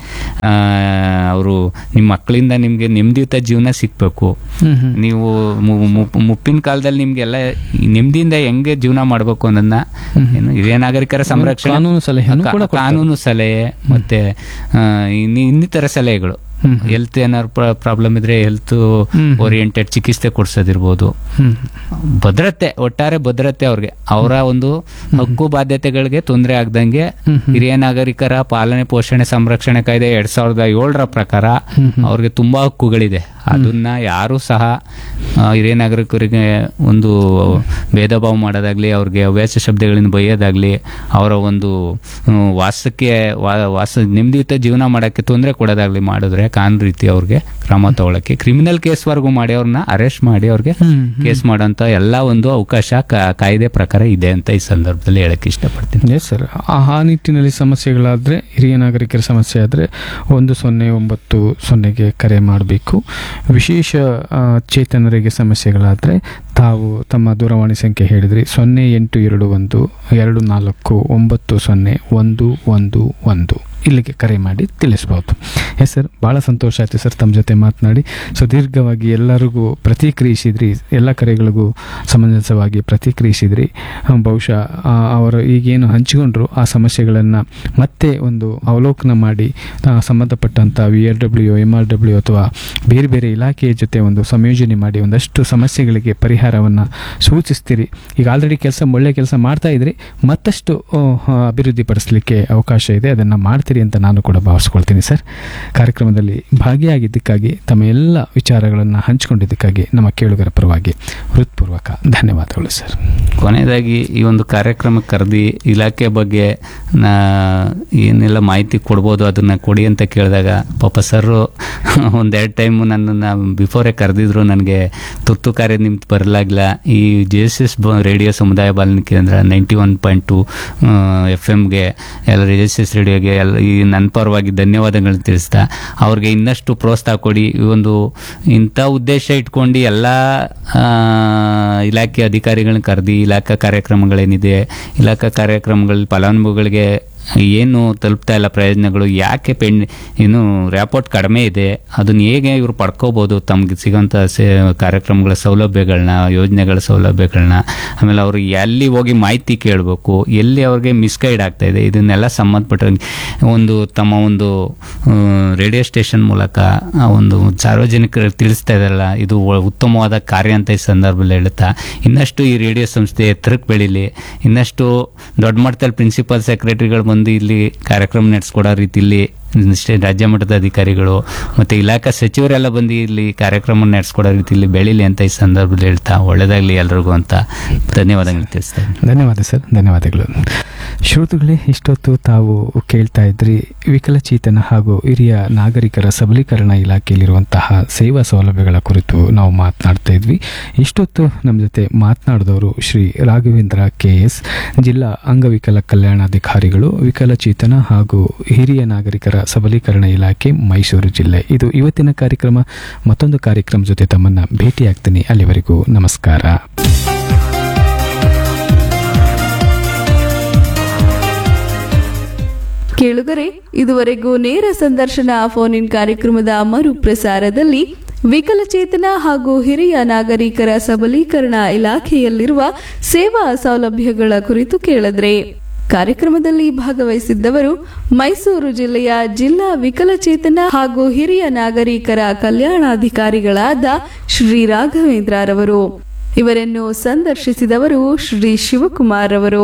ಅವರು ನಿಮ್ಮ ಮಕ್ಕಳಿಂದ ನಿಮಗೆ ನೆಮ್ಮದಿಯುತ ಜೀವನ ಸಿಗಬೇಕು, ನೀವು ಮುಪ್ಪಿನ ಕಾಲದಲ್ಲಿ ನಿಮಗೆಲ್ಲ ನೆಮ್ಮದಿಯಿಂದ ಹೆಂಗೆ ಜೀವನ ಮಾಡಬೇಕು ಅನ್ನೋದನ್ನ ಏನು ಹಿರಿಯ ನಾಗರಿಕರ ಸಂರಕ್ಷಣೆ ಕಾನೂನು ಸಲಹೆ ಮತ್ತೆ ಇನ್ನಿತರ ಸಲಹೆಗಳು, ಹೆಲ್ತ್ ಏನಾದ್ರು ಪ್ರಾಬ್ಲಮ್ ಇದ್ರೆ ಹೆಲ್ತ್ ಓರಿಯೆಂಟೆಡ್ ಚಿಕಿತ್ಸೆ ಕೊಡ್ಸೋದಿರ್ಬೋದು, ಭದ್ರತೆ ಒಟ್ಟಾರೆ ಭದ್ರತೆ ಅವ್ರಿಗೆ ಅವರ ಒಂದು ಹಕ್ಕು ಬಾಧ್ಯತೆಗಳಿಗೆ ತೊಂದರೆ ಆಗದಂಗೆ ಹಿರಿಯ ನಾಗರಿಕರ ಪಾಲನೆ ಪೋಷಣೆ ಸಂರಕ್ಷಣೆ ಕಾಯ್ದೆ ಎರಡ್ ಸಾವಿರದ ಏಳರ ಪ್ರಕಾರ ಅವ್ರಿಗೆ ತುಂಬಾ ಹಕ್ಕುಗಳಿದೆ. ಅದನ್ನ ಯಾರು ಸಹ ಹಿರಿಯ ನಾಗರಿಕರಿಗೆ ಒಂದು ಭೇದ ಭಾವ ಮಾಡೋದಾಗ್ಲಿ, ಅವ್ರಿಗೆ ಅವ್ಯಾಸ ಶಬ್ದಗಳಿಂದ ಬೈಯೋದಾಗ್ಲಿ, ಅವರ ಒಂದು ವಾಸಕ್ಕೆ ವಾಸ ನೆಮ್ಮದಿಯುತ ಜೀವನ ಮಾಡೋಕ್ಕೆ ತೊಂದರೆ ಕೊಡೋದಾಗ್ಲಿ ಮಾಡಿದ್ರೆ ಕಾನೂನು ರೀತಿ ಅವ್ರಿಗೆ ಕ್ರಮ ತಗೊಳಕ್ಕೆ, ಕ್ರಿಮಿನಲ್ ಕೇಸ್ವರೆಗೂ ಮಾಡಿ ಅವ್ರನ್ನ ಅರೆಸ್ಟ್ ಮಾಡಿ ಅವ್ರಿಗೆ ಕೇಸ್ ಮಾಡೋಂಥ ಎಲ್ಲ ಒಂದು ಅವಕಾಶ ಕಾಯ್ದೆ ಪ್ರಕಾರ ಇದೆ ಅಂತ ಈ ಸಂದರ್ಭದಲ್ಲಿ ಹೇಳಕ್ಕೆ ಇಷ್ಟಪಡ್ತೀನಿ. ಎಸ್ ಸರ್, ಆ ನಿಟ್ಟಿನಲ್ಲಿ ಸಮಸ್ಯೆಗಳಾದರೆ, ಹಿರಿಯ ನಾಗರಿಕರ ಸಮಸ್ಯೆ ಆದರೆ ಒಂದು ಸೊನ್ನೆ ಒಂಬತ್ತು ಸೊನ್ನೆಗೆ ಕರೆ ಮಾಡಬೇಕು. ವಿಶೇಷ ಚೇತನರಿಗೆ ಸಮಸ್ಯೆಗಳಾದರೆ ತಾವು ತಮ್ಮ ದೂರವಾಣಿ ಸಂಖ್ಯೆ ಹೇಳಿದ್ರಿ, ಸೊನ್ನೆ ಎಂಟು ಎರಡು ಒಂದು ಎರಡು ನಾಲ್ಕು ಒಂಬತ್ತು ಸೊನ್ನೆ ಒಂದು ಒಂದು ಒಂದು ಇಲ್ಲಿಗೆ ಕರೆ ಮಾಡಿ ತಿಳಿಸ್ಬೋದು. ಎಸ್ ಸರ್, ಭಾಳ ಸಂತೋಷ ಆಯಿತು ಸರ್ ತಮ್ಮ ಜೊತೆ ಮಾತನಾಡಿ. ಸುದೀರ್ಘವಾಗಿ ಎಲ್ಲರಿಗೂ ಪ್ರತಿಕ್ರಿಯಿಸಿದ್ರಿ, ಎಲ್ಲ ಕರೆಗಳಿಗೂ ಸಮಂಜಸವಾಗಿ ಪ್ರತಿಕ್ರಿಯಿಸಿದ್ರಿ. ಬಹುಶಃ ಅವರು ಈಗೇನು ಹಂಚಿಕೊಂಡ್ರು ಆ ಸಮಸ್ಯೆಗಳನ್ನು ಮತ್ತೆ ಒಂದು ಅವಲೋಕನ ಮಾಡಿ ಸಂಬಂಧಪಟ್ಟಂಥ we are W M R W ಅಥವಾ ಬೇರೆ ಬೇರೆ ಇಲಾಖೆಯ ಜೊತೆ ಒಂದು ಸಂಯೋಜನೆ ಮಾಡಿ ಒಂದಷ್ಟು ಸಮಸ್ಯೆಗಳಿಗೆ ಪರಿಹಾರವನ್ನು ಸೂಚಿಸ್ತೀರಿ. ಈಗ ಆಲ್ರೆಡಿ ಕೆಲಸ ಒಳ್ಳೆಯ ಕೆಲಸ ಮಾಡ್ತಾ ಇದ್ರಿ, ಮತ್ತಷ್ಟು ಅಭಿವೃದ್ಧಿಪಡಿಸಲಿಕ್ಕೆ ಅವಕಾಶ ಇದೆ, ಅದನ್ನು ಮಾಡ್ತೀರಿ ಅಂತ ನಾನು ಕೂಡ ಭಾವಿಸ್ಕೊಳ್ತೀನಿ ಸರ್. ಕಾರ್ಯಕ್ರಮದಲ್ಲಿ ಭಾಗಿಯಾಗಿದ್ದಕ್ಕಾಗಿ, ತಮ್ಮ ಎಲ್ಲ ವಿಚಾರಗಳನ್ನು ಹಂಚಿಕೊಂಡಿದ್ದಕ್ಕಾಗಿ ನಮ್ಮ ಕೇಳುಗರ ಪರವಾಗಿ ಹೃತ್ಪೂರ್ವಕ ಧನ್ಯವಾದಗಳು ಸರ್. ಕೊನೆಯದಾಗಿ ಈ ಒಂದು ಕಾರ್ಯಕ್ರಮಕ್ಕೆ ಕರೆದಿ ಇಲಾಖೆ ಬಗ್ಗೆ ನಾ ಏನೆಲ್ಲ ಮಾಹಿತಿ ಕೊಡ್ಬೋದು ಅದನ್ನು ಕೊಡಿ ಅಂತ ಕೇಳಿದಾಗ ಪಾಪ ಸರ್ ಒಂದೆರಡು ಟೈಮು ನನ್ನನ್ನು ಬಿಫೋರೇ ಕರೆದಿದ್ರು, ನನಗೆ ತುರ್ತು ಕಾರ್ಯ ನಿಮ್ದು ಬರಲಾಗಿಲ್ಲ. ಈ ಜೆ ಎಸ್ ಎಸ್ ರೇಡಿಯೋ ಸಮುದಾಯ ಬಾನುಲಿ ಕೇಂದ್ರ ninety one point to F ಎಮ್ಗೆ ಎಲ್ಲ ಜೆ ಎಸ್ ಎಸ್ ರೇಡಿಯೋಗೆ ಎಲ್ಲ ಈ ನನ್ನ ಪರವಾಗಿ ಧನ್ಯವಾದಗಳನ್ನ ತಿಳಿಸ್ತಾ, ಅವ್ರಿಗೆ ಇನ್ನಷ್ಟು ಪ್ರೋತ್ಸಾಹ ಕೊಡಿ. ಈ ಒಂದು ಇಂಥ ಉದ್ದೇಶ ಇಟ್ಕೊಂಡು ಎಲ್ಲ ಇಲಾಖೆ ಅಧಿಕಾರಿಗಳನ್ನ ಕರೆದಿ ಇಲಾಖಾ ಕಾರ್ಯಕ್ರಮಗಳೇನಿದೆ, ಇಲಾಖಾ ಕಾರ್ಯಕ್ರಮಗಳಲ್ಲಿ ಫಲಾನುಭವಿಗಳಿಗೆ ಏನು ತಲುಪ್ತಾ ಇಲ್ಲ ಪ್ರಯೋಜನಗಳು, ಯಾಕೆ ಪೆಂಡ್ ಏನು ರ್ಯಾಪೋರ್ಟ್ ಕಡಿಮೆ ಇದೆ, ಅದನ್ನು ಹೇಗೆ ಇವರು ಪಡ್ಕೋಬೋದು, ತಮಗೆ ಸಿಗೋಂಥ ಸೇ ಕಾರ್ಯಕ್ರಮಗಳ ಸೌಲಭ್ಯಗಳನ್ನ, ಯೋಜನೆಗಳ ಸೌಲಭ್ಯಗಳನ್ನ, ಆಮೇಲೆ ಅವರು ಎಲ್ಲಿ ಹೋಗಿ ಮಾಹಿತಿ ಕೇಳಬೇಕು, ಎಲ್ಲಿ ಅವ್ರಿಗೆ ಮಿಸ್ಗೈಡ್ ಆಗ್ತಾ ಇದೆ, ಇದನ್ನೆಲ್ಲ ಸಂಬಂಧಪಟ್ಟ ಒಂದು ತಮ್ಮ ಒಂದು ರೇಡಿಯೋ ಸ್ಟೇಷನ್ ಮೂಲಕ ಒಂದು ಸಾರ್ವಜನಿಕರಿಗೆ ತಿಳಿಸ್ತಾ ಇದ್ದಾರಲ್ಲ, ಇದು ಉತ್ತಮವಾದ ಕಾರ್ಯ ಅಂತ ಈ ಸಂದರ್ಭದಲ್ಲಿ ಹೇಳ್ತಾ, ಇನ್ನಷ್ಟು ಈ ರೇಡಿಯೋ ಸಂಸ್ಥೆ ಎತ್ತರಕ್ಕೆ ಬೆಳೀಲಿ, ಇನ್ನಷ್ಟು ದೊಡ್ಡ ಮಟ್ಟದಲ್ಲಿ ಪ್ರಿನ್ಸಿಪಲ್ ಸೆಕ್ರೆಟರಿಗಳು ಬಂದು ಇಲ್ಲಿ ಕಾರ್ಯಕ್ರಮ ನಡೆಸ್ಕೊಡೋ ರೀತಿಯಲ್ಲಿ ರಾಜ್ಯ ಮಟ್ಟದ ಅಧಿಕಾರಿಗಳು ಮತ್ತು ಇಲಾಖಾ ಸಚಿವರೆಲ್ಲ ಬಂದು ಇಲ್ಲಿ ಕಾರ್ಯಕ್ರಮ ನಡೆಸ್ಕೊಡೋ ರೀತಿಯಲ್ಲಿ ಬೆಳೀಲಿ ಅಂತ ಈ ಸಂದರ್ಭದಲ್ಲಿ ಹೇಳ್ತಾ, ಒಳ್ಳೆಯದಾಗಲಿ ಎಲ್ರಿಗೂ ಅಂತ ಧನ್ಯವಾದಗಳು ತಿಳಿಸ್ತೇನೆ. ಧನ್ಯವಾದ ಸರ್, ಧನ್ಯವಾದಗಳು. ಶ್ರೋತೃಗಳೇ, ಇಷ್ಟೊತ್ತು ತಾವು ಕೇಳ್ತಾ ಇದ್ರಿ ವಿಕಲಚೇತನ ಹಾಗೂ ಹಿರಿಯ ನಾಗರಿಕರ ಸಬಲೀಕರಣ ಇಲಾಖೆಯಲ್ಲಿರುವಂತಹ ಸೇವಾ ಸೌಲಭ್ಯಗಳ ಕುರಿತು ನಾವು ಮಾತನಾಡ್ತಾ ಇದ್ವಿ. ಇಷ್ಟೊತ್ತು ನಮ್ಮ ಜೊತೆ ಮಾತನಾಡಿದವರು ಶ್ರೀ ರಾಘವೇಂದ್ರ ಕೆ ಎಸ್, ಜಿಲ್ಲಾ ಅಂಗವಿಕಲ ಕಲ್ಯಾಣಾಧಿಕಾರಿಗಳು, ವಿಕಲಚೇತನ ಹಾಗೂ ಹಿರಿಯ ನಾಗರಿಕರ ಸಬಲೀಕರಣ ಇಲಾಖೆ, ಮೈಸೂರು ಜಿಲ್ಲೆ. ಇದು ಇವತ್ತಿನ ಕಾರ್ಯಕ್ರಮ. ಮತ್ತೊಂದು ಕಾರ್ಯಕ್ರಮ ಜೊತೆ ತಮ್ಮನ್ನ ಭೇಟಿಯಾಗ್ತೀನಿ. ಅಲ್ಲಿವರೆಗೂ ನಮಸ್ಕಾರ. ಕೇಳುಗರೆ, ಇದುವರೆಗೂ ನೇರ ಸಂದರ್ಶನ ಫೋನ್ ಇನ್ ಕಾರ್ಯಕ್ರಮದ ಮರುಪ್ರಸಾರದಲ್ಲಿ ವಿಕಲಚೇತನ ಹಾಗೂ ಹಿರಿಯ ನಾಗರಿಕರ ಸಬಲೀಕರಣ ಇಲಾಖೆಯಲ್ಲಿರುವ ಸೇವಾ ಸೌಲಭ್ಯಗಳ ಕುರಿತು ಕೇಳಿದ್ರೆ ಕಾರ್ಯಕ್ರಮದಲ್ಲಿ ಭಾಗವಹಿಸಿದ್ದವರು ಮೈಸೂರು ಜಿಲ್ಲೆಯ ಜಿಲ್ಲಾ ವಿಕಲಚೇತನ ಹಾಗೂ ಹಿರಿಯ ನಾಗರಿಕರ ಕಲ್ಯಾಣಾಧಿಕಾರಿಗಳಾದ ಶ್ರೀ ರಾಘವೇಂದ್ರರವರು. ಇವರನ್ನು ಸಂದರ್ಶಿಸಿದವರು ಶ್ರೀ ಶಿವಕುಮಾರ್ ಅವರು.